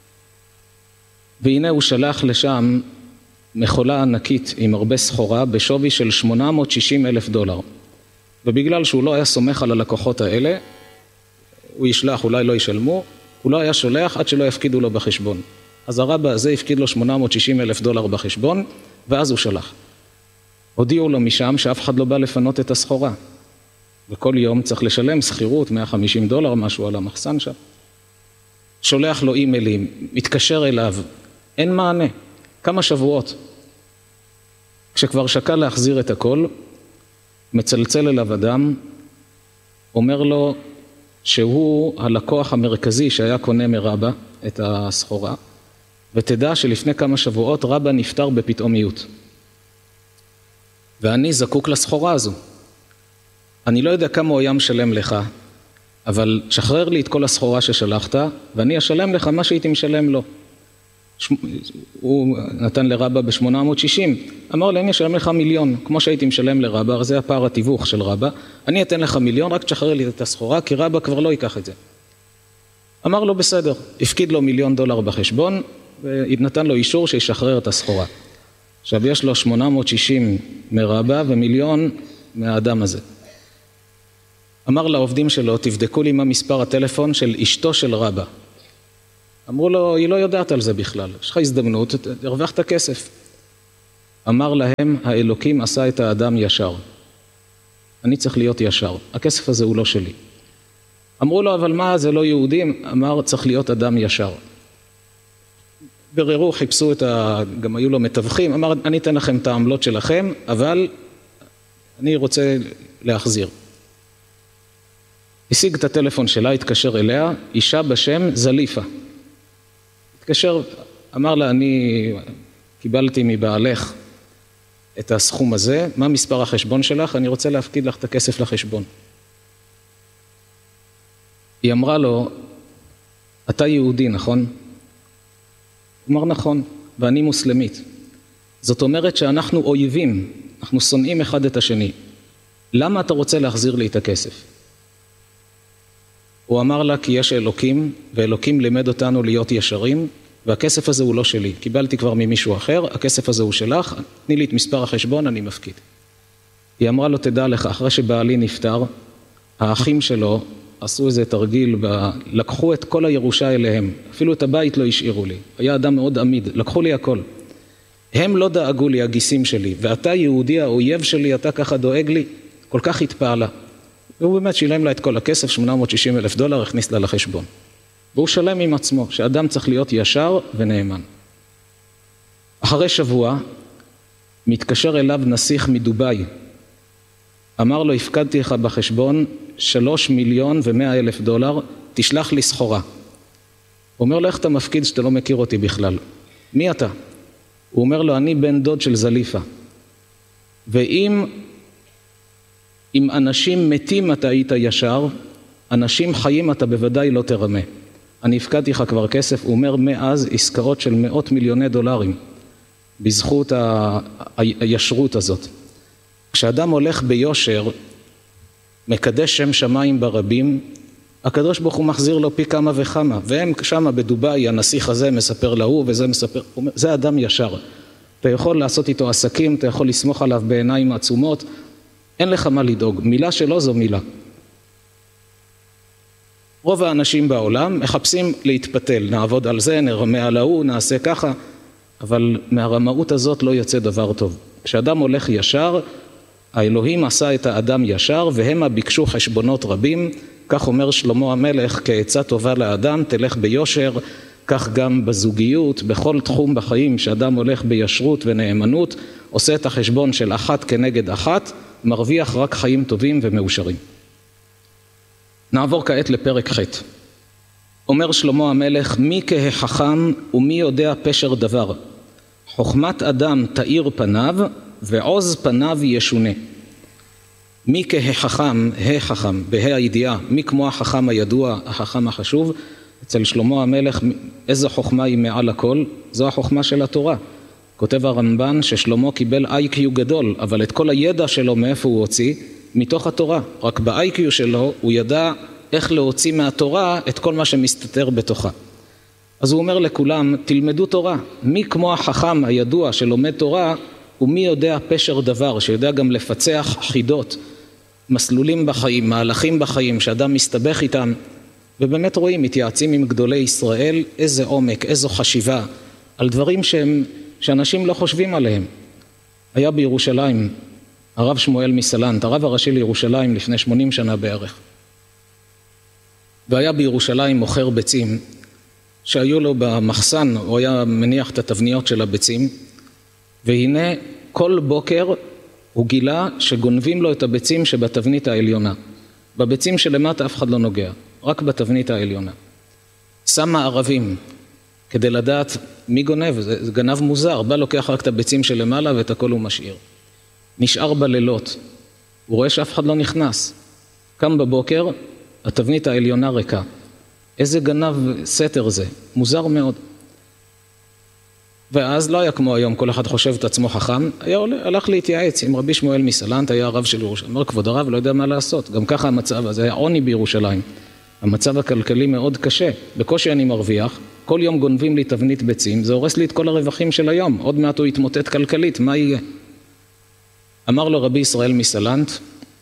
והנה הוא שלח לשם מכולה ענקית עם הרבה סחורה בשווי של $860,000. ובגלל שהוא לא היה סומך על הלקוחות האלה, הוא ישלח, אולי לא ישלמו, הוא לא היה שולח עד שלא יפקידו לו בחשבון. אז הרבא הזה הפקיד לו $860,000 בחשבון, ואז הוא שלח. הודיעו לו משם שאף אחד לא בא לפנות את הסחורה. וכל יום צריך לשלם שכירות, $150, משהו על המחסן שם. שולח לו אימיילים, מתקשר אליו, אין מענה, כמה שבועות. כשכבר שקל להחזיר את הכל, מצלצל אליו אדם, אומר לו שהוא הלקוח המרכזי שהיה קונה מרבא את הסחורה, ותדע שלפני כמה שבועות רבא נפטר בפתאומיות. ואני זקוק לסחורה הזו. אני לא יודע כמה הוא היה משלם לך, אבל שחרר לי את כל הסחורה ששלחת, ואני אשלם לך מה שהייתי משלם לו. הוא נתן לרבא ב-860, אמר לי, אני אשלם לך 1,000,000, כמו שהייתי משלם לרבא, זה הפער התיווך של רבא, אני אתן לך 1,000,000, רק תשחרר לי את הסחורה, כי רבא כבר לא ייקח את זה. אמר לו בסדר, הפקיד לו $1,000,000 בחשבון, ונתן לו אישור שישחרר את הסחורה. עכשיו יש לו 860 מרבא ו1,000,000 מהאדם הזה. אמר לעובדים שלו, תבדקו לי מה מספר הטלפון של אשתו של רבא. אמרו לו, היא לא יודעת על זה בכלל, יש לך הזדמנות, תרווח את הכסף. אמר להם, האלוקים עשה את האדם ישר. אני צריך להיות ישר, הכסף הזה הוא לא שלי. אמרו לו, אבל מה, זה לא יהודים? אמר, צריך להיות אדם ישר. בררו, חיפשו גם היו לו מתווכים, אמר, אני אתן לכם את העמלות שלכם, אבל אני רוצה להחזיר. השיג את הטלפון שלה, התקשר אליה, אישה בשם זליפה. התקשר, אמר לה, אני קיבלתי מבעלך את הסכום הזה, מה מספר החשבון שלך? אני רוצה להפקיד לך את הכסף לחשבון. היא אמרה לו, אתה יהודי, נכון? הוא אמר נכון, ואני מוסלמית. זאת אומרת שאנחנו אויבים, אנחנו שונאים אחד את השני. למה אתה רוצה להחזיר לי את הכסף? הוא אמר לה, כי יש אלוקים, ואלוקים לימד אותנו להיות ישרים, והכסף הזה הוא לא שלי. קיבלתי כבר ממישהו אחר, הכסף הזה הוא שלך, תני לי את מספר החשבון, אני מפקיד. היא אמרה לו, תדע לך, אחרי שבעלי נפטר, האחים שלו עשו איזה תרגיל, לקחו את כל הירושה אליהם, אפילו את הבית לא השאירו לי. היה אדם מאוד עמיד, לקחו לי הכל. הם לא דאגו לי, הגיסים שלי, ואתה יהודי, האויב שלי, אתה ככה דואג לי, כל כך התפעלה. והוא באמת שילם לה את כל הכסף, $860,000, הכניס לה לחשבון. והוא שלם עם עצמו, שאדם צריך להיות ישר ונאמן. אחרי שבוע, מתקשר אליו נסיך מדובאי. אמר לו, הפקדתי לך בחשבון $3,100,000, תשלח לי סחורה. הוא אומר לו, איך אתה מפקיד שאתה לא מכיר אותי בכלל? מי אתה? הוא אומר לו, אני בן דוד של זליפה. ואם אנשים מתים אתה היית ישר, אנשים חיים אתה בוודאי לא תרמה. אני הפקדתי לך כבר כסף, הוא אומר מאז עסקאות של $100,000,000, בזכות הישרות הזאת. כשאדם הולך ביושר, מקדש שם שמיים ברבים, הקדוש ברוך הוא מחזיר לו פי כמה וכמה, והם שם בדובאי, הנסיך הזה מספר להוא וזה מספר, זה אדם ישר. אתה יכול לעשות איתו עסקים, אתה יכול לסמוך עליו בעיניים עצומות, אין לך מה לדאוג, מילה שלו זו מילה. רוב האנשים בעולם מחפשים להתפתל, נעבוד על זה, נרמה על ההוא, נעשה ככה, אבל מהרמאות הזאת לא יוצא דבר טוב. כשאדם הולך ישר, האלוהים עשה את האדם ישר, והם ביקשו חשבונות רבים, כך אומר שלמה המלך, כעצה טובה לאדם, תלך ביושר, כך גם בזוגיות, בכל תחום בחיים, שאדם הולך בישרות ונאמנות, עושה את החשבון של אחת כנגד אחת, מרוויח רק חיים טובים ומאושרים. נעבור כעת לפרק ח'. אומר שלמה המלך, מי כהחכם ומי יודע פשר דבר? חוכמת אדם תאיר פניו ועוז פניו ישונה. מי כהחכם, החכם, בה"א הידיעה, מי כמו החכם הידוע, החכם החשוב? אצל שלמה המלך, איזו חוכמה היא מעל הכל? זו החוכמה של התורה. כותב הרמב"ן ששלמה קיבל IQ גדול, אבל את כל הידע שלו מאיפה הוא הוציא? מתוך התורה. רק ב-IQ שלו הוא ידע איך להוציא מהתורה את כל מה שמסתתר בתוכה. אז הוא אומר לכולם, תלמדו תורה. מי כמו החכם הידוע שלומד תורה, ומי יודע פשר דבר, שיודע גם לפצח חידות, מסלולים בחיים, מהלכים בחיים, שאדם מסתבך איתם, ובאמת רואים, מתייעצים עם גדולי ישראל, איזה עומק, איזו חשיבה, על דברים שאנשים לא חושבים עליהם. היה בירושלים, הרב שמואל מסלנט, הרב הראשי לירושלים לפני 80 שנה בערך. והיה בירושלים מוכר ביצים, שהיו לו במחסן, הוא היה מניח את התבניות של הביצים, והנה כל בוקר הוא גילה שגונבים לו את הביצים שבתבנית העליונה. בביצים שלמטה אף אחד לא נוגע, רק בתבנית העליונה. שם מערבים כדי לדעת מי גונב, זה גנב מוזר, בא לוקח רק את הביצים שלמעלה ואת הכל הוא משאיר. נשאר בלילות, הוא רואה שאף אחד לא נכנס. קם בבוקר, התבנית העליונה ריקה. איזה גנב סתר זה, מוזר מאוד. ואז לא היה כמו היום, כל אחד חושב את עצמו חכם, הלך להתייעץ עם רבי שמואל מסלנט, היה הרב של ירושלים, אמר כבוד הרב לא יודע מה לעשות, גם ככה המצב הזה, היה עוני בירושלים, המצב הכלכלי מאוד קשה, בקושי אני מרוויח, כל יום גונבים לי תבנית ביצים, זה הורס לי את כל הרווחים של היום, עוד מעט הוא יתמוטט כלכלית, מה יהיה? אמר לו רבי ישראל מסלנט,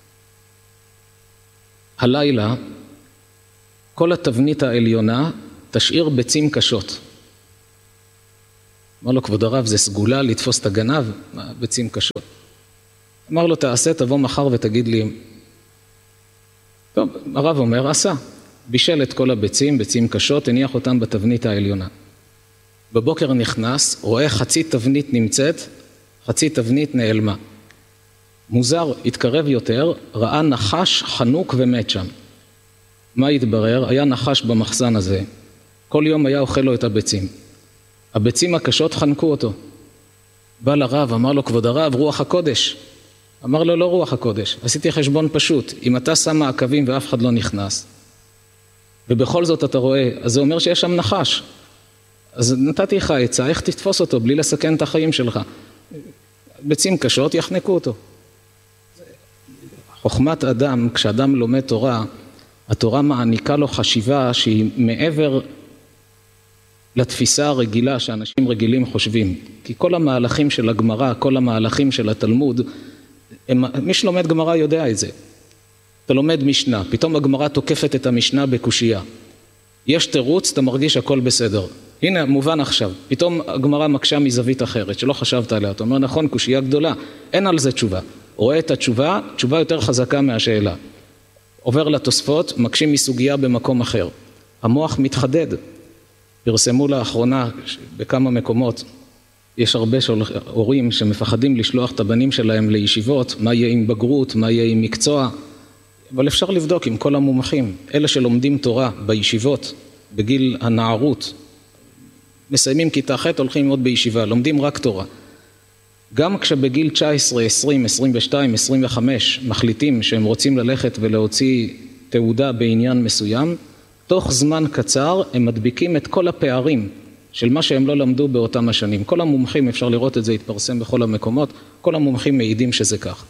הלילה, כל התבנית העליונה תשאיר ביצים קשות. אמר לו, כבוד הרב, זה סגולה לתפוס את הגנב? ביצים קשות. אמר לו, תעשה, תבוא מחר ותגיד לי. טוב, הרב אומר, עשה. בישל את כל הביצים, ביצים קשות, הניח אותם בתבנית העליונה. בבוקר נכנס, רואה חצי תבנית נמצאת, חצי תבנית נעלמה. מוזר, התקרב יותר, ראה נחש חנוק ומת שם. מה התברר? היה נחש במחסן הזה. כל יום היה אוכל לו את הביצים. הביצים הקשות חנקו אותו. בא לרב, אמר לו, כבוד הרב, רוח הקודש. אמר לו, לא רוח הקודש. עשיתי חשבון פשוט. אם אתה שם מעקבים ואף אחד לא נכנס, ובכל זאת אתה רואה, אז זה אומר שיש שם נחש. אז נתתי לך עצה, איך תתפוס אותו בלי לסכן את החיים שלך? ביצים קשות יחנקו אותו. חוכמת אדם, כשאדם לומד תורה, התורה מעניקה לו חשיבה שהיא מעבר לתפיסה הרגילה שאנשים רגילים חושבים. כי כל המהלכים של הגמרא, כל המהלכים של התלמוד, מי שלומד גמרא יודע את זה. אתה לומד משנה, פתאום הגמרא תוקפת את המשנה בקושייה. יש תירוץ, אתה מרגיש הכל בסדר. הנה, מובן עכשיו. פתאום הגמרא מקשה מזווית אחרת, שלא חשבת עליה. אתה אומר, נכון, קושייה גדולה. אין על זה תשובה. רואה את התשובה, תשובה יותר חזקה מהשאלה. עובר לתוספות, מקשים מסוגיה במקום אחר. המוח מתחדד. פרסמו לאחרונה בכמה מקומות, יש הרבה הורים שמפחדים לשלוח את הבנים שלהם לישיבות, מה יהיה עם בגרות, מה יהיה עם מקצוע, אבל אפשר לבדוק עם כל המומחים, אלה שלומדים תורה בישיבות, בגיל הנערות, מסיימים כיתה ח' הולכים עוד בישיבה, לומדים רק תורה. גם כשבגיל 19, 20, 22, 25 מחליטים שהם רוצים ללכת ולהוציא תעודה בעניין מסוים, תוך זמן קצר הם מדביקים את כל הפערים של מה שהם לא למדו באותם השנים. כל המומחים, אפשר לראות את זה, התפרסם בכל המקומות, כל המומחים מעידים שזה כך.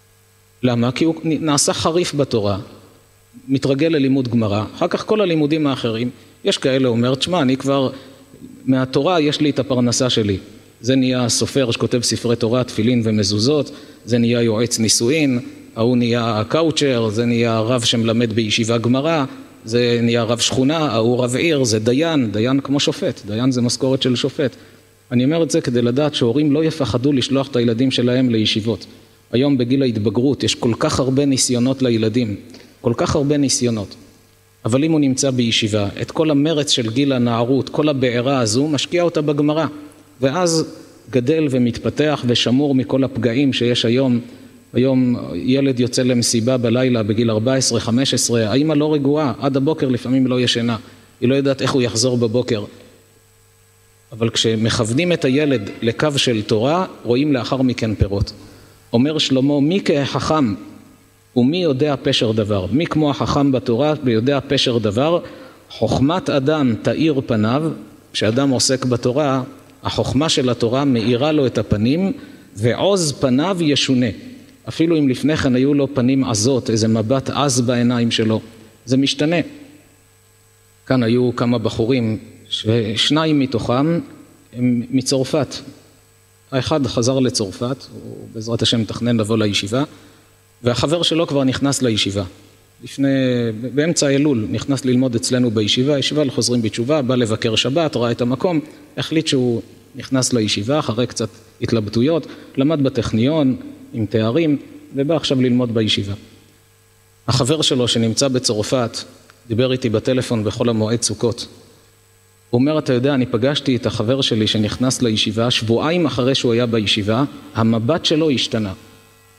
למה? כי הוא נעשה חריף בתורה, מתרגל ללימוד גמרא, אחר כך כל הלימודים האחרים, יש כאלה אומר, תשמע, אני כבר, מהתורה יש לי את הפרנסה שלי. זה נהיה סופר שכותב ספרי תורה, תפילין ומזוזות, זה נהיה יועץ נישואין, ההוא נהיה קאוצ'ר, זה נהיה רב שמלמד בישיבה גמרא, זה נהיה רב שכונה, ההוא רב עיר, זה דיין, דיין כמו שופט, דיין זה משכורת של שופט. אני אומר את זה כדי לדעת שהורים לא יפחדו לשלוח את הילדים שלהם לישיבות. היום בגיל ההתבגרות יש כל כך הרבה ניסיונות לילדים, כל כך הרבה ניסיונות. אבל אם הוא נמצא בישיבה, את כל המרץ של גיל הנערות, כל הבעירה הזו, משקיע אותה בגמרא. ואז גדל ומתפתח ושמור מכל הפגעים שיש היום. היום ילד יוצא למסיבה בלילה בגיל 14-15, האמא לא רגועה, עד הבוקר לפעמים לא ישנה, היא לא יודעת איך הוא יחזור בבוקר. אבל כשמכוונים את הילד לקו של תורה, רואים לאחר מכן פירות. אומר שלמה, מי כחכם ומי יודע פשר דבר? מי כמו החכם בתורה ויודע פשר דבר? חוכמת אדם תאיר פניו, כשאדם עוסק בתורה, החוכמה של התורה מאירה לו את הפנים, ועוז פניו ישונה. אפילו אם לפני כן היו לו פנים עזות, איזה מבט עז בעיניים שלו, זה משתנה. כאן היו כמה בחורים, ששניים מתוכם הם מצרפת. האחד חזר לצרפת, הוא בעזרת השם מתכנן לבוא לישיבה, והחבר שלו כבר נכנס לישיבה. באמצע אלול נכנס ללמוד אצלנו בישיבה, ישיבה לחוזרים בתשובה, בא לבקר שבת, ראה את המקום, החליט שהוא נכנס לישיבה, אחרי קצת התלבטויות, למד בטכניון עם תארים, ובא עכשיו ללמוד בישיבה. החבר שלו שנמצא בצרפת, דיבר איתי בטלפון בכל המועד סוכות. הוא אומר, אתה יודע, אני פגשתי את החבר שלי שנכנס לישיבה, שבועיים אחרי שהוא היה בישיבה, המבט שלו השתנה.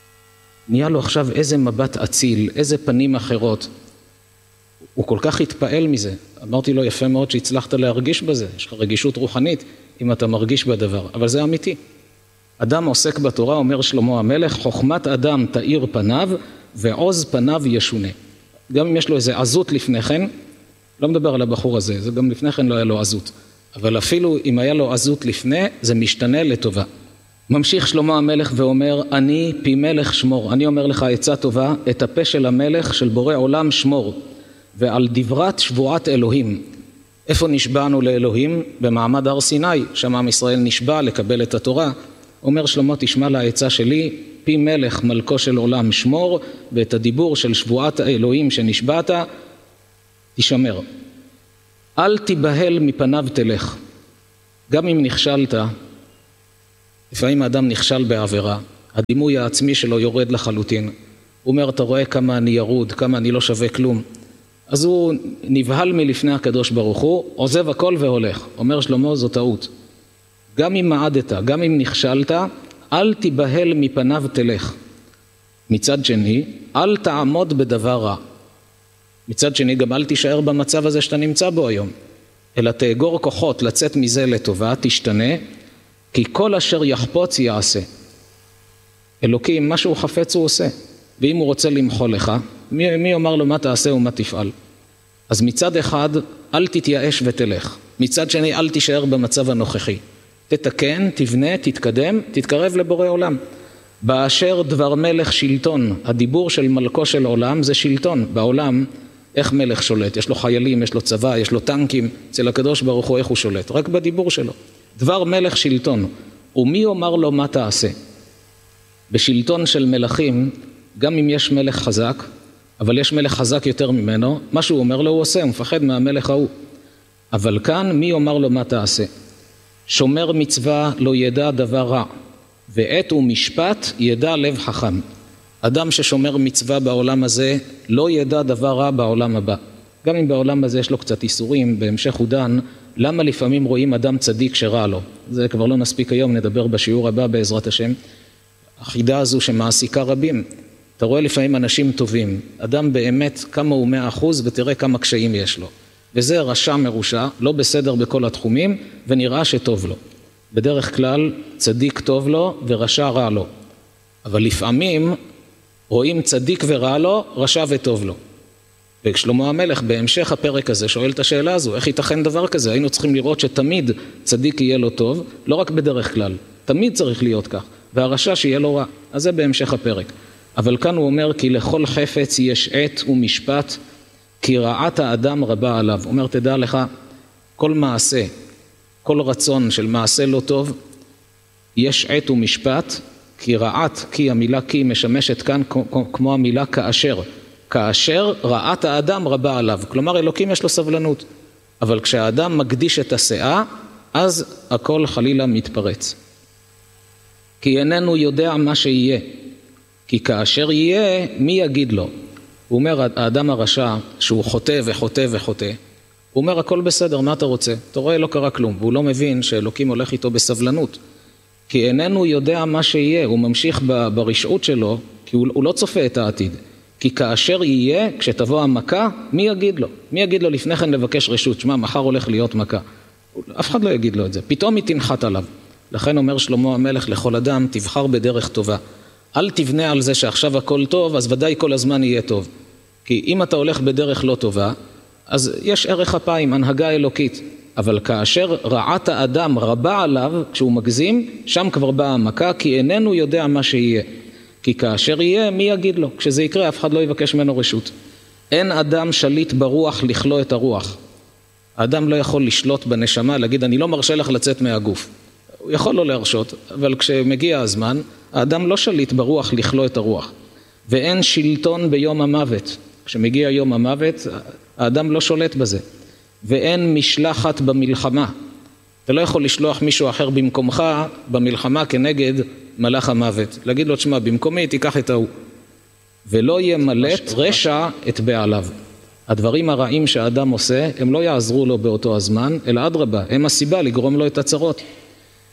נהיה לו עכשיו איזה מבט אציל, איזה פנים אחרות. הוא כל כך התפעל מזה. אמרתי לו, יפה מאוד שהצלחת להרגיש בזה. יש לך רגישות רוחנית אם אתה מרגיש בדבר, אבל זה אמיתי. אדם עוסק בתורה, אומר שלמה המלך, חוכמת אדם תאיר פניו ועוז פניו ישונה. גם אם יש לו איזה עזות לפני כן, לא מדבר על הבחור הזה, זה גם לפני כן לא היה לו עזות. אבל אפילו אם היה לו עזות לפני, זה משתנה לטובה. ממשיך שלמה המלך ואומר, אני פי מלך שמור. אני אומר לך עצה טובה, את הפה של המלך של בורא עולם שמור. ועל דברת שבועת אלוהים. איפה נשבענו לאלוהים? במעמד הר סיני, שם עם ישראל נשבע לקבל את התורה. אומר שלמה, תשמע לעצה שלי, פי מלך מלכו של עולם שמור, ואת הדיבור של שבועת האלוהים שנשבעת, תשמר. אל תיבהל מפניו תלך. גם אם נכשלת, לפעמים האדם נכשל בעבירה, הדימוי העצמי שלו יורד לחלוטין. הוא אומר, אתה רואה כמה אני ירוד, כמה אני לא שווה כלום. אז הוא נבהל מלפני הקדוש ברוך הוא, עוזב הכל והולך. אומר שלמה, זו טעות. גם אם מעדת, גם אם נכשלת, אל תיבהל מפניו תלך. מצד שני, אל תעמוד בדבר רע. מצד שני, גם אל תישאר במצב הזה שאתה נמצא בו היום. אלא תאגור כוחות לצאת מזה לטובה, תשתנה, כי כל אשר יחפוץ יעשה. אלוקים, מה שהוא חפץ הוא עושה. ואם הוא רוצה למחול לך, מי אומר לו מה תעשה ומה תפעל? אז מצד אחד, אל תתייאש ותלך. מצד שני, אל תישאר במצב הנוכחי. תתקן, תבנה, תתקדם, תתקרב לבורא עולם. באשר דבר מלך שלטון, הדיבור של מלכו של עולם זה שלטון. בעולם, איך מלך שולט? יש לו חיילים, יש לו צבא, יש לו טנקים. אצל הקדוש ברוך הוא איך הוא שולט? רק בדיבור שלו. דבר מלך שלטון. ומי אומר לו מה תעשה? בשלטון של מלכים, גם אם יש מלך חזק, אבל יש מלך חזק יותר ממנו, מה שהוא אומר לו הוא עושה, הוא מפחד מהמלך ההוא. אבל כאן מי אומר לו מה תעשה? שומר מצווה לא ידע דבר רע, ועת ומשפט ידע לב חכם. אדם ששומר מצווה בעולם הזה לא ידע דבר רע בעולם הבא. גם אם בעולם הזה יש לו קצת איסורים, בהמשך הוא דן, למה לפעמים רואים אדם צדיק שרע לו? זה כבר לא נספיק היום, נדבר בשיעור הבא בעזרת השם. החידה הזו שמעסיקה רבים. אתה רואה לפעמים אנשים טובים, אדם באמת כמה הוא 100% ותראה כמה קשיים יש לו. וזה רשע מרושע, לא בסדר בכל התחומים, ונראה שטוב לו. בדרך כלל צדיק טוב לו ורשע רע לו. אבל לפעמים רואים צדיק ורע לו, רשע וטוב לו. ושלמה המלך בהמשך הפרק הזה שואל את השאלה הזו, איך ייתכן דבר כזה? היינו צריכים לראות שתמיד צדיק יהיה לו טוב, לא רק בדרך כלל, תמיד צריך להיות כך, והרשע שיהיה לו רע. אז זה בהמשך הפרק. אבל כאן הוא אומר, כי לכל חפץ יש עת ומשפט, כי רעת האדם רבה עליו. הוא אומר, תדע לך, כל מעשה, כל רצון של מעשה לא טוב, יש עת ומשפט, כי רעת, כי המילה כי משמשת כאן כמו המילה כאשר. כאשר רעת האדם רבה עליו. כלומר, אלוקים יש לו סבלנות. אבל כשהאדם מקדיש את הסאה, אז הכל חלילה מתפרץ. כי איננו יודע מה שיהיה. כי כאשר יהיה, מי יגיד לו? הוא אומר, האדם הרשע, שהוא חוטא וחוטא וחוטא, הוא אומר, הכל בסדר, מה אתה רוצה? אתה רואה, לא קרה כלום. והוא לא מבין שאלוקים הולך איתו בסבלנות. כי איננו יודע מה שיהיה. הוא ממשיך ברשעות שלו, כי הוא לא צופה את העתיד. כי כאשר יהיה, כשתבוא המכה, מי יגיד לו? מי יגיד לו לפני כן לבקש רשות? שמה, מחר הולך להיות מכה. אף אחד לא יגיד לו את זה. פתאום היא תנחת עליו. לכן אומר שלמה המלך לכל אדם, תבחר בדרך טובה. אל תבנה על זה שעכשיו הכל טוב, אז ודאי כל הזמן יהיה טוב. כי אם אתה הולך בדרך לא טובה, אז יש ערך אפיים, הנהגה אלוקית. אבל כאשר רעת האדם רבה עליו, כשהוא מגזים, שם כבר באה המכה, כי איננו יודע מה שיהיה. כי כאשר יהיה, מי יגיד לו? כשזה יקרה, אף אחד לא יבקש ממנו רשות. אין אדם שליט ברוח לכלוא את הרוח. האדם לא יכול לשלוט בנשמה, להגיד, אני לא מרשה לך לצאת מהגוף. הוא יכול לא להרשות, אבל כשמגיע הזמן, האדם לא שליט ברוח לכלוא את הרוח. ואין שלטון ביום המוות. כשמגיע יום המוות, האדם לא שולט בזה. ואין משלחת במלחמה. אתה לא יכול לשלוח מישהו אחר במקומך במלחמה כנגד מלאך המוות. להגיד לו, תשמע, במקומי תיקח את ההוא. ולא ימלט רשע את בעליו. הדברים הרעים שהאדם עושה, הם לא יעזרו לו באותו הזמן, אלא אדרבה, הם הסיבה לגרום לו את הצרות.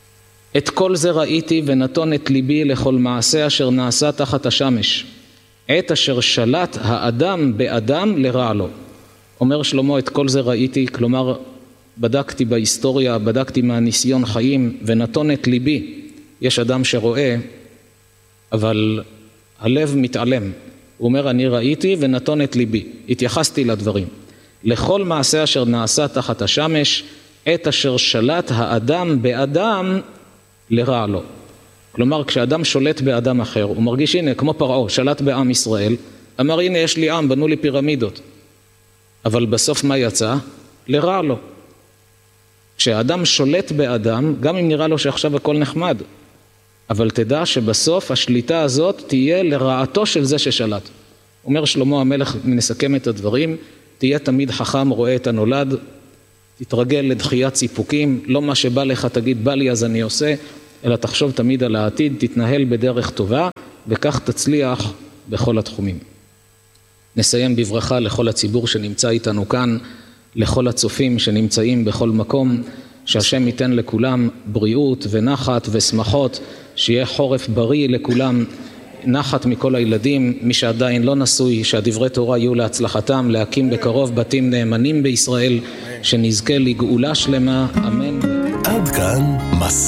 את כל זה ראיתי ונתון את ליבי לכל מעשה אשר נעשה תחת השמש. עת אשר שלט האדם באדם לרע לו. אומר שלמה, את כל זה ראיתי, כלומר בדקתי בהיסטוריה, בדקתי מהניסיון חיים ונתון את ליבי. יש אדם שרואה, אבל הלב מתעלם. הוא אומר, אני ראיתי ונתון את ליבי. התייחסתי לדברים. לכל מעשה אשר נעשה תחת השמש, עת אשר שלט האדם באדם לרע לו. כלומר, כשאדם שולט באדם אחר, הוא מרגיש, הנה, כמו פרעה, שלט בעם ישראל, אמר, הנה, יש לי עם, בנו לי פירמידות. אבל בסוף מה יצא? לרע לו. כשאדם שולט באדם, גם אם נראה לו שעכשיו הכל נחמד, אבל תדע שבסוף השליטה הזאת תהיה לרעתו של זה ששלט. אומר שלמה המלך, נסכם את הדברים, תהיה תמיד חכם, רואה את הנולד, תתרגל לדחיית סיפוקים, לא מה שבא לך תגיד בא לי אז אני עושה, אלא תחשוב תמיד על העתיד, תתנהל בדרך טובה, וכך תצליח בכל התחומים. נסיים בברכה לכל הציבור שנמצא איתנו כאן, לכל הצופים שנמצאים בכל מקום, שהשם ייתן לכולם בריאות ונחת ושמחות, שיהיה חורף בריא לכולם, נחת מכל הילדים, מי שעדיין לא נשוי, שהדברי תורה יהיו להצלחתם, להקים בקרוב בתים נאמנים בישראל, שנזכה לגאולה שלמה, אמן. עד כאן